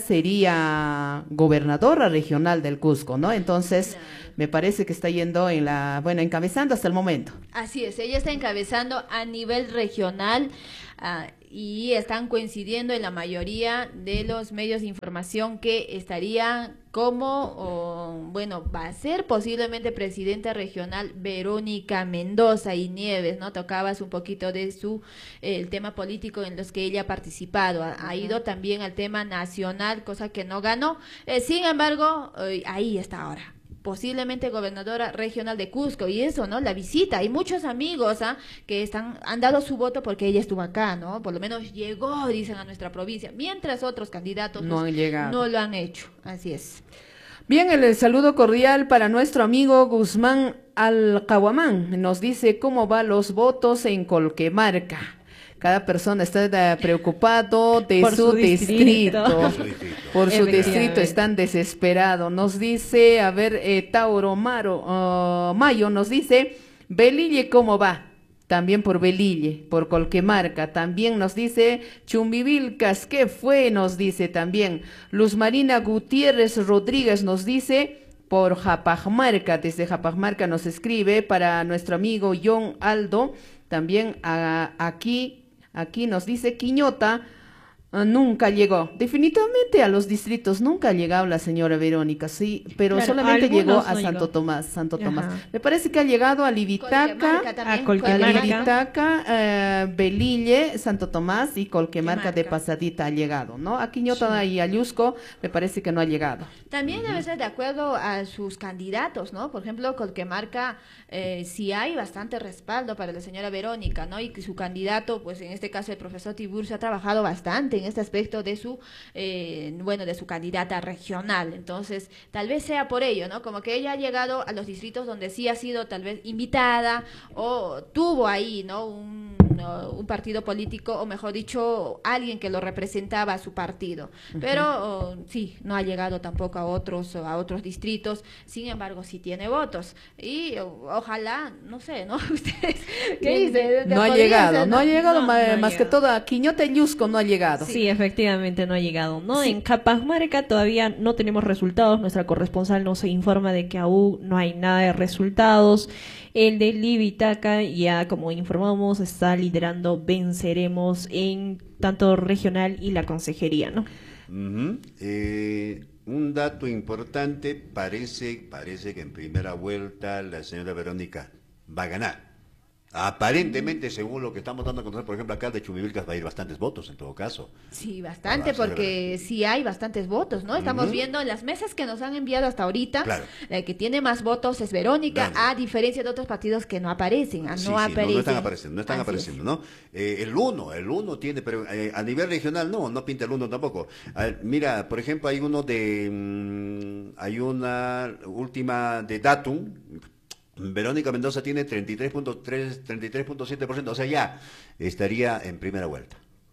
S1: sería gobernadora regional del Cusco, ¿no? Entonces, claro, me parece que está yendo en la, bueno, encabezando hasta el momento.
S2: Así es, ella está encabezando a nivel regional uh, y están coincidiendo en la mayoría de los medios de información que estarían como, o, bueno, va a ser posiblemente presidenta regional Verónica Mendoza y Nieves, ¿no? Tocabas un poquito de su, eh, el tema político en los que ella ha participado, ha, ha ido también al tema nacional, cosa que no ganó, eh, sin embargo, eh, ahí está ahora. Posiblemente gobernadora regional de Cusco, y eso, ¿no? La visita, hay muchos amigos ¿ah? que están han dado su voto porque ella estuvo acá, ¿no? Por lo menos llegó, dicen, a nuestra provincia, mientras otros candidatos
S1: no han llegado.
S2: No lo han hecho, así es.
S1: Bien, el, el saludo cordial para nuestro amigo Guzmán Alcahuamán, nos dice cómo van los votos en Colquemarca. Cada persona está preocupado de
S3: por
S1: su,
S3: su
S1: distrito,
S3: distrito.
S1: por su distrito, están desesperados. Nos dice, a ver, eh, Tauro Maro, uh, Mayo nos dice, Belille, ¿cómo va? También por Belille, por Colquemarca. También nos dice Chumbivilcas, ¿qué fue? Nos dice también. Luz Marina Gutiérrez Rodríguez nos dice por Japajmarca, desde Japajmarca nos escribe para nuestro amigo John Aldo. También a, aquí... Aquí nos dice Quiñota, uh, nunca llegó. Definitivamente a los distritos nunca ha llegado la señora Verónica, sí, pero
S3: claro,
S1: solamente llegó a
S3: no
S1: Santo
S3: llegó.
S1: Tomás, Santo Tomás.
S3: Ajá.
S1: Me parece que ha llegado a Libitaca,
S3: a
S1: Colquemarca, Libitaca, uh, Belille, Santo Tomás y Colquemarca de pasadita ha llegado, ¿no? A Quiñota sí. y a Yusco me parece que no ha llegado.
S2: También debe ser de acuerdo a sus candidatos, ¿no? Por ejemplo, Colquemarca, eh, sí hay bastante respaldo para la señora Verónica, ¿no? Y que su candidato, pues en este caso el profesor Tiburcio, ha trabajado bastante en este aspecto de su, eh, bueno, de su candidata regional. Entonces, tal vez sea por ello, ¿no? Como que ella ha llegado a los distritos donde sí ha sido tal vez invitada o tuvo ahí, ¿no? Un, no, un partido político, o mejor dicho, alguien que lo representaba a su partido. Pero uh-huh. oh, sí, no ha llegado tampoco a otros a otros distritos, sin embargo sí tiene votos y o, ojalá, no sé, ¿no? Ustedes, ¿qué dicen?
S1: No ha llegado, ser, no, no ha llegado,
S3: no,
S1: más,
S3: no ha
S1: más
S3: llegado.
S1: que todo a Quiñota y Yusco no ha llegado.
S3: Sí, efectivamente no ha llegado, ¿no?
S1: Sí.
S3: En Capajmarca todavía no tenemos resultados, nuestra corresponsal nos informa de que aún no hay nada de resultados. El de Libitaca, ya como informamos, está liderando Venceremos en tanto regional y la consejería, ¿no?
S5: Uh-huh. eh, un dato importante, parece, parece que en primera vuelta la señora Verónica va a ganar. Aparentemente, según lo que estamos dando a conocer, por ejemplo, acá de Chumbivilcas va a ir bastantes votos en todo caso.
S2: Sí, bastante, porque sí hay bastantes votos, ¿no? Estamos uh-huh. viendo en las mesas que nos han enviado hasta ahorita, claro. La que tiene más votos es Verónica, claro. A diferencia de otros partidos que no aparecen, a no
S5: sí,
S2: aparecen.
S5: Sí, no, no están apareciendo, no están
S2: Así
S5: apareciendo,
S2: es.
S5: ¿no? Eh, el uno, el uno tiene, pero eh, a nivel regional no, no pinta el uno tampoco. Ver, mira, por ejemplo, hay uno de, mmm, hay una última de Datum. Verónica Mendoza tiene treinta y tres punto tres, treinta y tres punto siete por ciento, o sea, ya estaría en primera vuelta.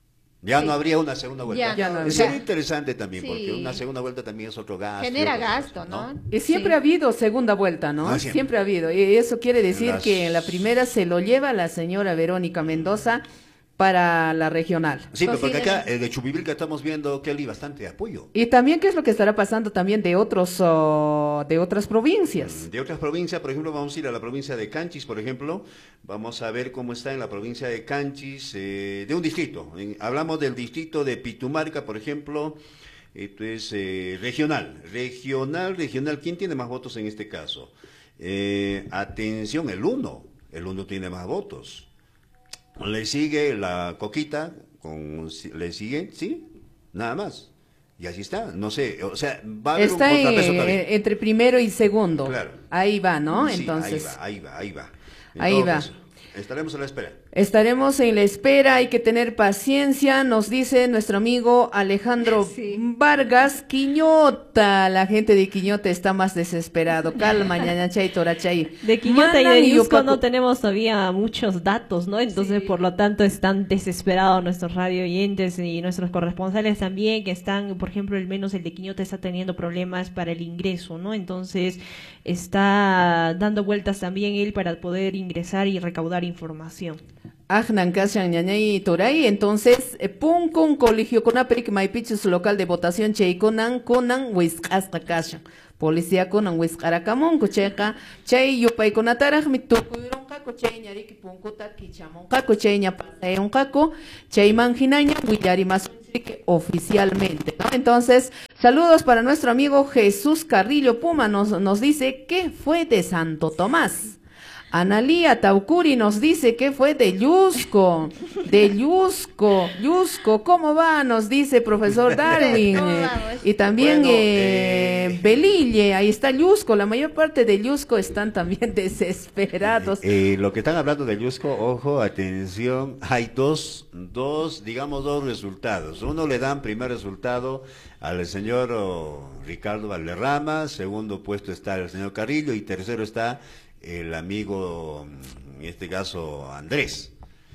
S5: Ya sí. no habría una segunda vuelta.
S2: Ya no,
S5: Sería
S2: ya.
S5: interesante también,
S2: sí.
S5: porque una segunda vuelta también es otro gasto.
S2: Genera gasto,
S5: cosas,
S2: ¿no?
S5: ¿no?
S1: Y siempre
S2: sí.
S1: ha habido segunda vuelta, ¿no?
S5: Ah, siempre.
S1: siempre ha habido. Y eso quiere decir
S5: Las...
S1: que en la primera se lo lleva la señora Verónica Mendoza para la regional.
S5: Sí, pero porque acá eh, de Chumbivilcas estamos viendo, Kelly, bastante apoyo.
S1: Y también qué es lo que estará pasando también de otros uh, de otras provincias.
S5: De otras provincias, por ejemplo, vamos a ir a la provincia de Canchis, por ejemplo, vamos a ver cómo está en la provincia de Canchis, eh, de un distrito. En, hablamos del distrito de Pitumarca, por ejemplo, esto es eh, regional, regional, regional. ¿Quién tiene más votos en este caso? Eh, atención, el uno, el uno tiene más votos. Le sigue la Coquita, con, le sigue, sí, nada más. Y así está, no sé, o sea, va a haber
S1: está
S5: un contrapeso
S1: en,
S5: también.
S1: entre primero y segundo.
S5: Claro.
S1: Ahí va, ¿no?
S5: Sí,
S1: Entonces.
S5: ahí va, ahí va, ahí va. En
S1: ahí va.
S5: caso, estaremos a la espera.
S1: Estaremos en la espera, hay que tener paciencia, nos dice nuestro amigo Alejandro sí. Vargas, Quiñota, la gente de Quiñota está más desesperado, calma, ñañachay, torachay.
S3: De Quiñota y de Yusco no tenemos todavía muchos datos, ¿no? Entonces, sí. por lo tanto, están desesperados nuestros radio oyentes y nuestros corresponsales también, que están, por ejemplo, al menos el de Quiñota está teniendo problemas para el ingreso, ¿no? Entonces, está dando vueltas también él para poder ingresar y recaudar información.
S1: Ajnan kashan ñañay toray, entonces eh, punkun colegio kunapirik maypichus local de votación chay kunan kunan wisq'asqa kashan. Policía kunan wisq'arakamunku chayqa chay yupaykunataraqmi tukuyronqaku chay ñariki punkuta kichamunqaku chay ña pasayunqaku chayman hinaña willarimasunchik oficialmente, ¿no? Entonces, saludos para nuestro amigo Jesús Carrillo Puma, nos, nos dice que fue de Santo Tomás. Analía Taucuri nos dice que fue de Yusco, de Yusco, Yusco, ¿cómo va? Nos dice profesor Darwin. eh, y también
S5: Bueno,
S1: eh,
S5: eh,
S1: Belille, ahí está Yusco, la mayor parte de Yusco están también desesperados.
S5: Eh, eh, lo que están hablando de Yusco, ojo, atención, hay dos, dos, digamos, dos resultados. Uno le dan primer resultado al señor oh, Ricardo Valderrama, segundo puesto está el señor Carrillo y tercero está el amigo, en este caso, Andrés.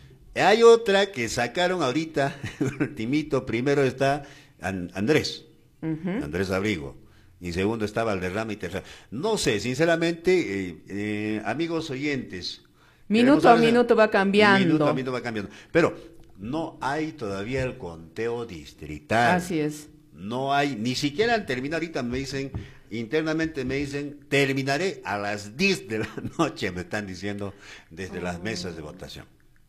S5: Hay otra que sacaron ahorita, ultimito, primero está An- Andrés,
S1: Ujú.
S5: Andrés Abrigo, y segundo está Valderrama y tercero. No sé, sinceramente, eh, eh, amigos oyentes.
S1: Minuto
S5: queremos
S1: a
S5: saber-
S1: minuto va cambiando.
S5: Minuto a minuto va cambiando. Pero no hay todavía el conteo distrital.
S1: Así es.
S5: No hay, ni siquiera al terminar ahorita me dicen, internamente me dicen, terminaré a las diez de la noche, me están diciendo desde las mesas de votación.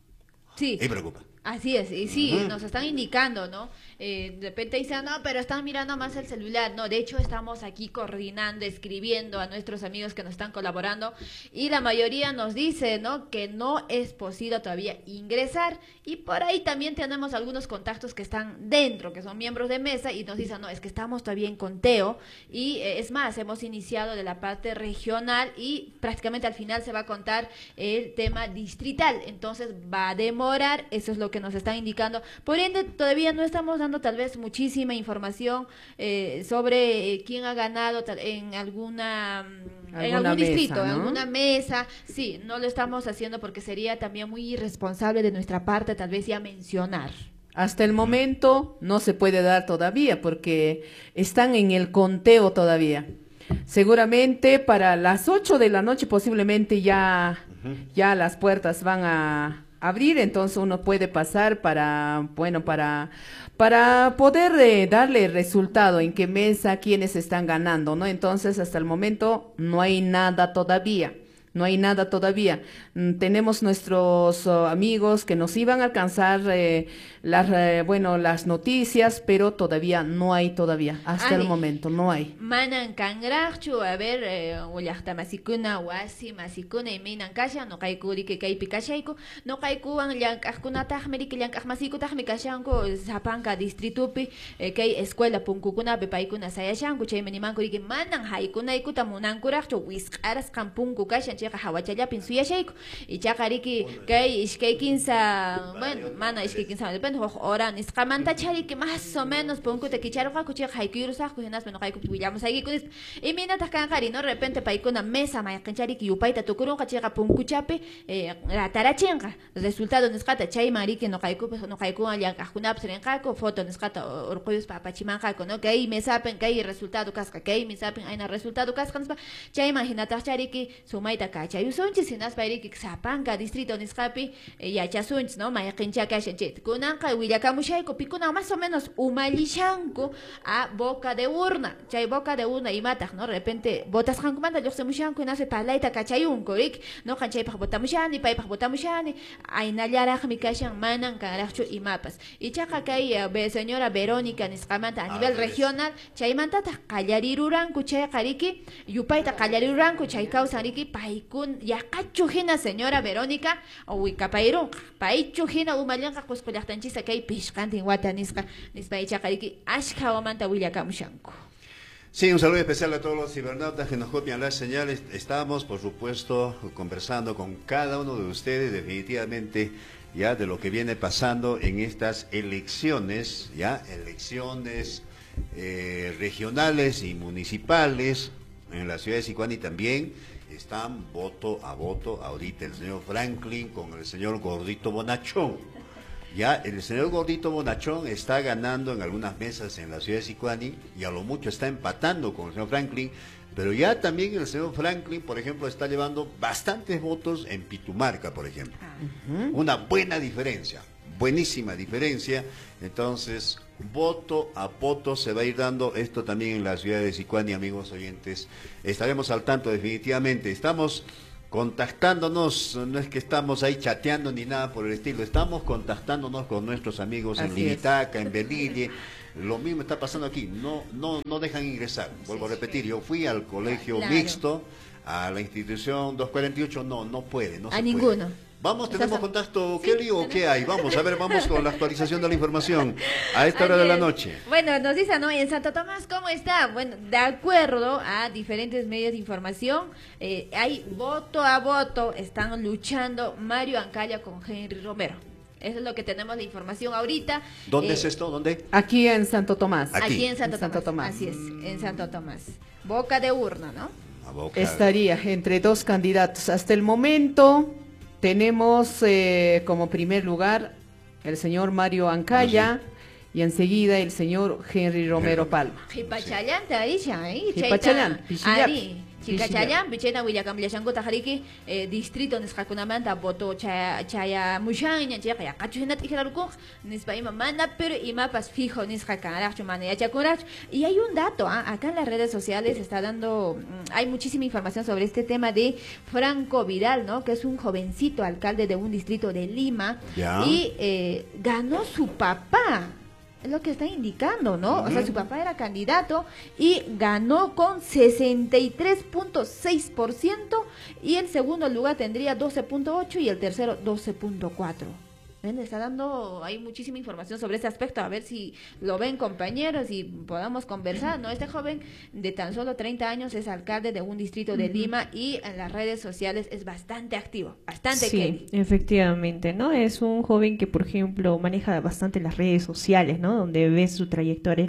S2: Sí.
S5: Y preocupa.
S2: Así es, y sí,
S5: Ujú.
S2: nos están indicando, ¿no? Eh, de repente dicen, no, pero están mirando más el celular. No, de hecho estamos aquí coordinando, escribiendo a nuestros amigos que nos están colaborando y la mayoría nos dice, ¿no? Que no es posible todavía ingresar y por ahí también tenemos algunos contactos que están dentro, que son miembros de mesa y nos dicen, no, es que estamos todavía en conteo y eh, es más, hemos iniciado de la parte regional y prácticamente al final se va a contar el tema distrital, entonces va a demorar, eso es lo que nos están indicando. Por ende, todavía no estamos dando tal vez muchísima información eh, sobre eh, quién ha ganado tal- en alguna mm, en
S1: Alguna
S2: algún distrito,
S1: mesa,
S2: en
S1: ¿no?
S2: alguna mesa. Sí, no lo estamos haciendo porque sería también muy irresponsable de nuestra parte tal vez ya mencionar.
S1: Hasta el momento no se puede dar todavía porque están en el conteo todavía. Seguramente para las ocho de la noche posiblemente ya, ya las puertas van a abrir, entonces uno puede pasar para, bueno, para, para poder eh, darle resultado en qué mesa, quiénes están ganando, ¿no? Entonces hasta el momento no hay nada todavía. No hay nada todavía. Mm, Tenemos nuestros oh, amigos que nos iban a alcanzar eh, las, eh, bueno, las noticias, pero todavía no hay todavía. Hasta el
S2: Ay.
S1: momento no hay.
S2: Manan kangraqchu, a ver, eh, llaqta masikuna, wasi masikuna, iminan kashan, no qaykuri que kaypi kashayku, no qaykuwan llank'aqkunataqmi riki llank'aq masikutaqmi kashanku sapanka distritupi, eh, kay escuela punkukunapi paykuna sayashanku, chaymi nimanku riki manan haykunaykuta munankuraqchu, wisq'arasqan punku kashan, chayqa hawachallapin suyashayku, y chayqa riki kay ishkay kinsa, bueno, mana ishkay kinsa, depende, huk hora nisqamanta chariki más o menos punkuta kicharqaku, chayqa haykuyurusaqku, hinaspa no qaykupi willamos aykikunis, y minataq kanqari, no, de repente paykuna mesa mayqanchariki yupayta tukurunqa, chayqa punkuchapi, eh, ratarachinqa, resultado nisqata chayman riki no qaykupi, no qaykuwan llank'aqkunapas rinqaku, foto nisqata urquyuspa apachimanqaku, no, kay mesapen kay resultado kasqa, kay mesapen ayna resultado kasqa nispa, chayman hinataq chariki sumayta kachayusunchis, hinaspa riki sapanka distrito nisqapi eh, yachasunchis, no, mayqincha kashan chay kunanqa willakamushayku, pikuna más o menos umallishanku a boca de urna, chay boca de urna imataq, no, de repente botasqankumanta lluqsimushanku, hinaspa parlayta kachayunku rik, no, qanchaypaq botamushani, paypaq botamushani, aynallaraqmi kashan, manan kanraqchu imapas, y chayqa kay eh, be- señora Verónica nisqamanta a nivel
S5: Álvarez.
S2: regional, chaymantataq qallariruranku chayqa riki, yupayta qallariruranku, chay kawsan riki paykun yaqachu hina señora Verónica wikapayronqa, paychu hina umallanqa qusqu llaqtanchisa kay pishqantin wata nisqa, nispa ichaqa riki ashkha wamanta willakamushanku.
S5: Sí, un saludo especial a todos los cibernautas que nos copian las señales. Estamos, por supuesto, conversando con cada uno de ustedes, definitivamente, ya de lo que viene pasando en estas elecciones, ya, elecciones eh, regionales y municipales en la ciudad de Sicuani también. Están voto a voto ahorita el señor Franklin con el señor Gordito Bonachón. Ya el señor Gordito Bonachón está ganando en algunas mesas en la ciudad de Sicuani y a lo mucho está empatando con el señor Franklin. Pero ya también el señor Franklin, por ejemplo, está llevando bastantes votos en Pitumarca, por ejemplo. Uh-huh. Una buena diferencia, buenísima diferencia. Entonces, voto a voto se va a ir dando esto también en la ciudad de Sicuani, amigos oyentes. Estaremos al tanto definitivamente. Estamos contactándonos, no es que estamos ahí chateando ni nada por el estilo, estamos contactándonos con nuestros amigos Así en Limitaca, es. en Belille. Lo mismo está pasando aquí, no no no dejan ingresar. Vuelvo sí, a repetir, sí. yo fui al colegio claro. mixto, a la institución doscientos cuarenta y ocho, no, no puede, no
S2: a
S5: se
S2: ninguno.
S5: Puede. Vamos, tenemos contacto, sí, Kelly, o qué hay. Vamos, a ver, vamos con la actualización de la información a esta hora de la noche.
S2: Bueno, nos dicen, ¿no? En Santo Tomás, ¿cómo está? Bueno, de acuerdo a diferentes medios de información, eh, hay voto a voto, están luchando Mario Ancaya con Henry Romero. Eso es lo que tenemos la información ahorita.
S5: ¿Dónde
S2: eh,
S5: es esto? ¿Dónde?
S1: Aquí en Santo Tomás.
S2: Aquí, Aquí en, Santo,
S1: en Santo
S2: Tomás.
S1: Tomás.
S2: Así es, en Santo Tomás. Boca de urna, ¿no?
S5: Boca.
S1: Estaría entre dos candidatos. Hasta el momento tenemos eh, como primer lugar el señor Mario Ancaya. No sé. Y enseguida el señor Henry Romero Palma.
S2: Hipachallán, te dice ahí.
S1: Hipachallán,
S2: Chicachallán, Pichena, Huillacambiachango, Tajariki, distrito Niscakunamanta, Boto, Chaya, Mushaña, Chaya, Cachunat y Gerarco, Nispaima Manda, pero y mapas fijo, Niscacanaracho, Manea Chacurach. Y hay un dato, ¿eh? Acá en las redes sociales está dando, hay muchísima información sobre este tema de Franco Vidal, ¿no? Que es un jovencito alcalde de un distrito de Lima. ¿Ya? Y eh, ganó su papá. Es lo que está indicando, ¿no? Uh-huh. O sea, su papá era candidato y ganó con sesenta y tres punto seis por ciento y el segundo lugar tendría doce punto ocho por ciento y el tercero doce punto cuatro por ciento. ¿Ven? Está dando, hay muchísima información sobre ese aspecto, a ver si lo ven compañeros y podamos conversar, ¿no? Este joven de tan solo treinta años es alcalde de un distrito de uh-huh. Lima y en las redes sociales es bastante activo, bastante
S3: Sí,
S2: Kelly.
S3: Efectivamente, ¿no? Es un joven que, por ejemplo, maneja bastante las redes sociales, ¿no? Donde ves su trayectoria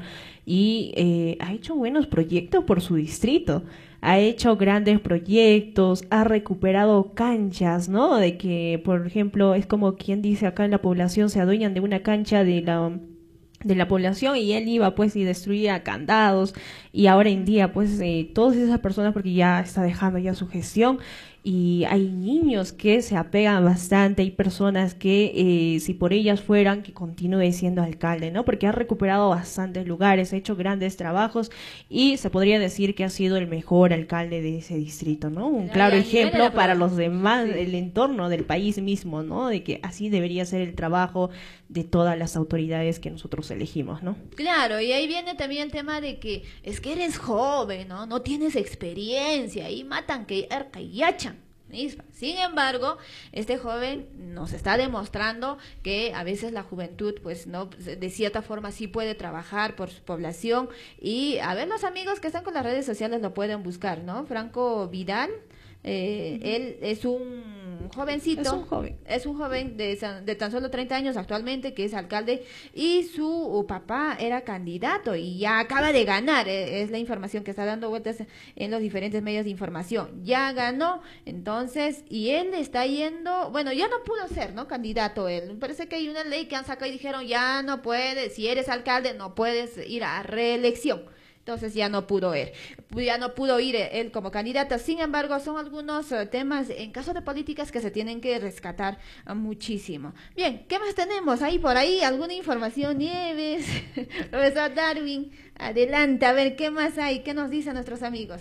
S3: y eh, ha hecho buenos proyectos por su distrito. Ha hecho grandes proyectos, ha recuperado canchas, ¿no? De que, por ejemplo, es como quien dice acá en la población, se adueñan de una cancha de la de la población y él iba pues y destruía candados y ahora en día pues eh, todas esas personas, porque ya está dejando ya su gestión y hay niños que se apegan bastante, hay personas que eh, si por ellas fueran que continúe siendo alcalde, ¿no? Porque ha recuperado bastantes lugares, ha hecho grandes trabajos y se podría decir que ha sido el mejor alcalde de ese distrito, ¿no? Un claro ejemplo para los demás, sí. El entorno del país mismo, ¿no? De que así debería ser el trabajo de todas las autoridades que nosotros elegimos, ¿no?
S2: Claro, y ahí viene también el tema de que es que eres joven, ¿no? No tienes experiencia y matan que arca y yachan. Sin embargo, este joven nos está demostrando que a veces la juventud, pues no, de cierta forma sí puede trabajar por su población y a ver, los amigos que están con las redes sociales lo pueden buscar, ¿no? Franco Vidal, eh, uh-huh. él es un jovencito,
S3: es un joven,
S2: es un joven de, de tan solo treinta años actualmente que es alcalde y su papá era candidato y ya acaba de ganar, es la información que está dando vueltas en los diferentes medios de información, ya ganó, entonces, y él está yendo, bueno, ya no pudo ser, ¿no? Candidato él, me parece que hay una ley que han sacado y dijeron ya no puedes, si eres alcalde no puedes ir a reelección. Entonces ya no pudo ir, ya no pudo ir él como candidato. Sin embargo, son algunos uh, temas en caso de políticas que se tienen que rescatar uh, muchísimo. Bien, ¿qué más tenemos ahí por ahí? ¿Alguna información, Nieves? Profesor Darwin, adelante, a ver, ¿qué más hay? ¿Qué nos dicen nuestros amigos?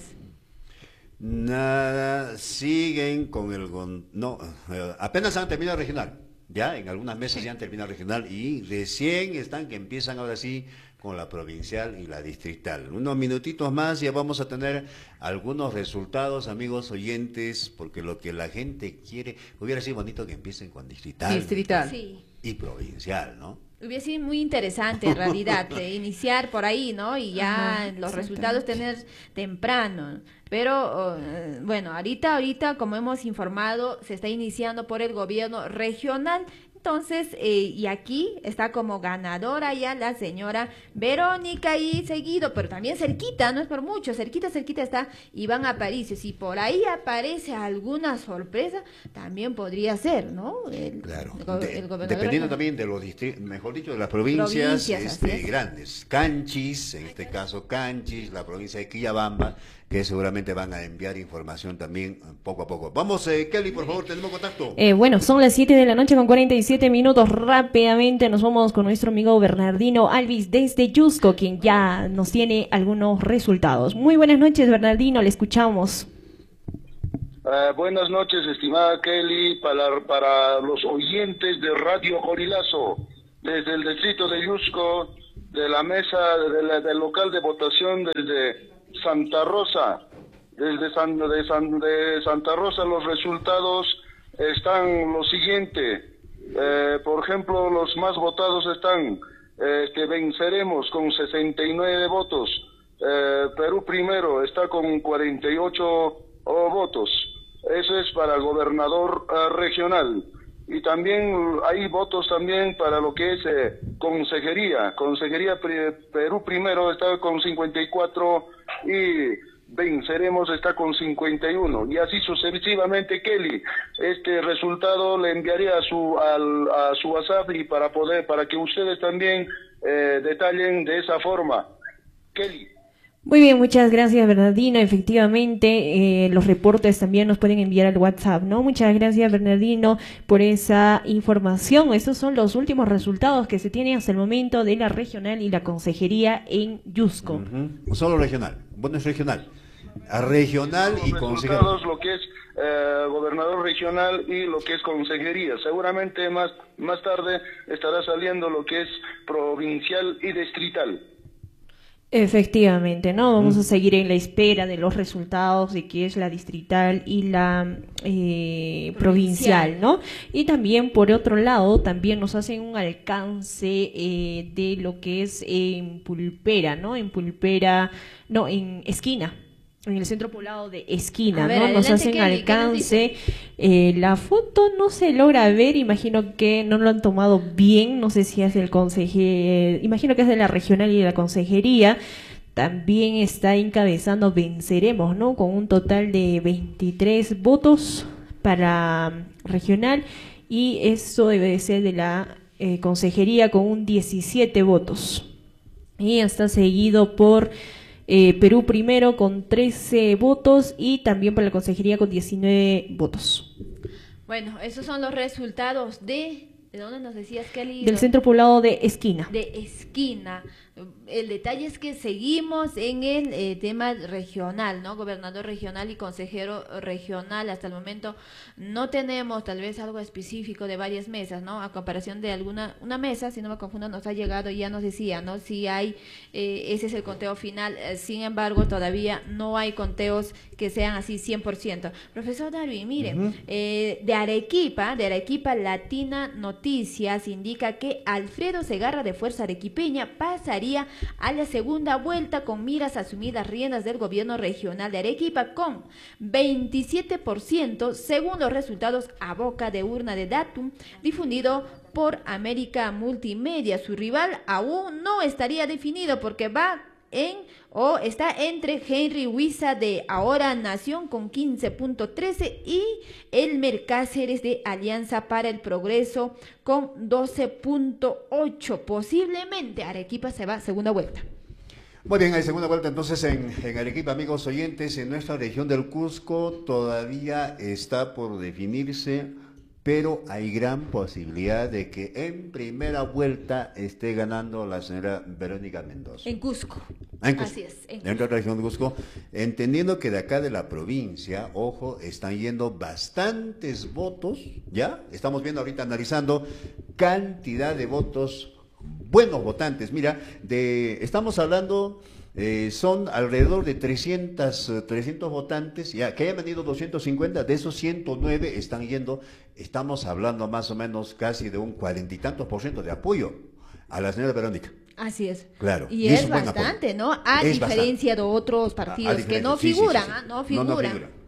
S5: Nada, siguen con el... No, eh, apenas han terminado regional, ya, en algunas mesas ya han terminado regional y recién están que empiezan ahora sí con la provincial y la distrital. Unos minutitos más ya vamos a tener algunos resultados, amigos oyentes, porque lo que la gente quiere, hubiera sido bonito que empiecen con distrital,
S1: distrital.
S2: Sí.
S5: Y provincial, ¿no?
S2: Hubiera sido muy interesante en realidad de iniciar por ahí, ¿no? Y ya Ajá, los resultados tener temprano. Pero uh, bueno, ahorita, ahorita, como hemos informado, se está iniciando por el gobierno regional. Entonces, eh, y aquí está como ganadora ya la señora Verónica y seguido, pero también cerquita, no es por mucho, cerquita, cerquita está Iván Aparicio. Si por ahí aparece alguna sorpresa, también podría ser, ¿no? El,
S5: Claro,
S2: el, go-
S5: de-
S2: el gobernador
S5: dependiendo
S2: regional.
S5: también de los distritos, mejor dicho, de las provincias,
S2: Provincias, así
S5: este,
S2: es.
S5: grandes. Canchis, en este caso Canchis, la provincia de Quillabamba, que seguramente van a enviar información también eh, poco a poco. Vamos, eh, Kelly, por favor, tenemos contacto.
S3: Eh, bueno, son las siete de la noche con cuarenta y siete minutos. Rápidamente nos vamos con nuestro amigo Bernardino Alvis desde Yusco, quien ya nos tiene algunos resultados. Muy buenas noches, Bernardino, le escuchamos.
S6: Eh, buenas noches, estimada Kelly, para, para los oyentes de Radio Gorilazo, desde el distrito de Yusco, de la mesa de la- del local de votación desde Santa Rosa. Desde San, de, San- de Santa Rosa los resultados están los siguientes. Eh, por ejemplo, los más votados están eh, que venceremos con sesenta y nueve votos. Eh, Perú primero está con cuarenta y ocho oh, votos. Eso es para el gobernador eh, regional. Y también hay votos también para lo que es eh, consejería. Consejería pri- Perú primero está con cincuenta y cuatro y venceremos está con cincuenta y uno. Y así sucesivamente, Kelly. Este resultado le enviaré a su al, a su WhatsApp y para poder para que ustedes también eh, detallen de esa forma. Kelly.
S3: Muy bien, muchas gracias, Bernardino. Efectivamente, eh, los reportes también nos pueden enviar al WhatsApp, ¿no? Muchas gracias, Bernardino, por esa información. Estos son los últimos resultados que se tienen hasta el momento de la regional y la consejería en Yusco.
S5: Ujú. Solo regional, bueno, es regional. A regional y
S6: Los
S5: consejería.
S6: resultados, lo que es eh, gobernador regional y lo que es consejería. Seguramente más más tarde estará saliendo lo que es provincial y distrital.
S3: Efectivamente, ¿no? Vamos a seguir en la espera de los resultados de qué es la distrital y la eh, provincial, ¿no? Y también, por otro lado, también nos hacen un alcance eh, de lo que es en Pulpera, ¿no? En Pulpera, no, en Esquina. En el centro poblado de Esquina,
S2: A ver,
S3: ¿no? Nos
S2: adelante,
S3: hacen
S2: Kelly, ¿qué nos
S3: alcance. Eh, la foto no se logra ver, imagino que no lo han tomado bien, no sé si es del consejero, imagino que es de la regional y de la consejería. También está encabezando Venceremos, ¿no? Con un total de veintitrés votos para regional y eso debe de ser de la eh, consejería con un diecisiete votos. Y está seguido por Eh, Perú primero con trece votos y también por la consejería con diecinueve votos.
S2: Bueno, esos son los resultados de... ¿De dónde nos decías, Kelly?
S3: Del
S2: Los-
S3: centro poblado de Esquina.
S2: de Esquina. El detalle es que seguimos en el eh, tema regional, ¿no? Gobernador regional y consejero regional. Hasta el momento no tenemos tal vez algo específico de varias mesas, ¿no? A comparación de alguna una mesa, si no me confundo, nos ha llegado y ya nos decía, ¿no? Si hay, eh, ese es el conteo final. Eh, sin embargo, todavía no hay conteos que sean así cien por ciento. Profesor Darwin, mire,
S5: Ujú.
S2: eh, de Arequipa, de Arequipa Latina Noticias indica que Alfredo Segarra de Fuerza Arequipeña pasaría a la segunda vuelta con miras a asumir las riendas del gobierno regional de Arequipa con veintisiete por ciento según los resultados a boca de urna de Datum difundido por América Multimedia. Su rival aún no estaría definido porque va en o está entre Henry Huiza de Ahora Nación con quince punto trece y Elmer Cáceres de Alianza para el Progreso con doce punto ocho. Posiblemente Arequipa se va a segunda vuelta.
S5: Muy bien, hay segunda vuelta entonces en, en Arequipa, amigos oyentes, en nuestra región del Cusco todavía está por definirse, pero hay gran posibilidad de que en primera vuelta esté ganando la señora Verónica Mendoza.
S2: En Cusco.
S5: Ah, en Cusco.
S2: Así es. En
S5: Dentro de la región de Cusco, entendiendo que de acá de la provincia, ojo, están yendo bastantes votos, ¿ya? Estamos viendo ahorita, analizando cantidad de votos, buenos votantes. Mira, de estamos hablando, eh, son alrededor de trescientos, eh, trescientos votantes, ya que hayan venido doscientos cincuenta, de esos ciento nueve están yendo, estamos hablando más o menos casi de un cuarenta y tantos por ciento de apoyo a la señora Verónica.
S2: Así es.
S5: Claro,
S2: Y,
S5: y
S2: es,
S5: es un buen
S2: bastante,
S5: apoyo.
S2: ¿no? A
S5: Es
S2: diferencia de otros partidos
S5: A- a
S2: que
S5: diferencia,
S2: no
S5: sí, sí, sí,
S2: figuran,
S5: sí.
S2: ¿ah? No
S5: No,
S2: figuran.
S5: no figuran.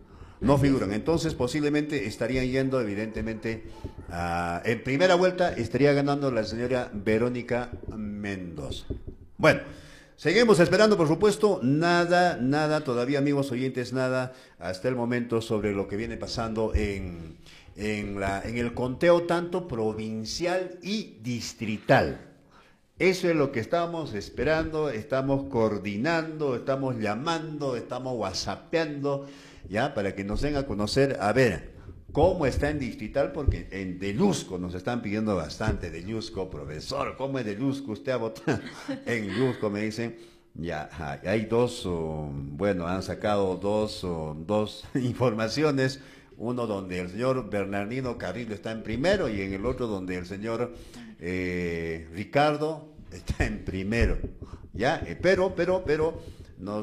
S5: no figuran. Entonces posiblemente estarían yendo evidentemente a, en primera vuelta estaría ganando la señora Verónica Mendoza. Bueno, seguimos esperando, por supuesto, nada, nada, todavía amigos oyentes, nada hasta el momento sobre lo que viene pasando en, en, la, en el conteo tanto provincial y distrital. Eso es lo que estamos esperando, estamos coordinando, estamos llamando, estamos whatsappeando, ya, para que nos den a conocer, a ver, cómo está en distrital, porque en Delusco nos están pidiendo bastante, Delusco, profesor, ¿cómo es Delusco? Usted ha votado en Delusco, me dicen, ya, hay dos, uh, bueno, han sacado dos, uh, dos informaciones, uno donde el señor Bernardino Carrillo está en primero y en el otro donde el señor eh, Ricardo está en primero, ya, eh, pero, pero, pero,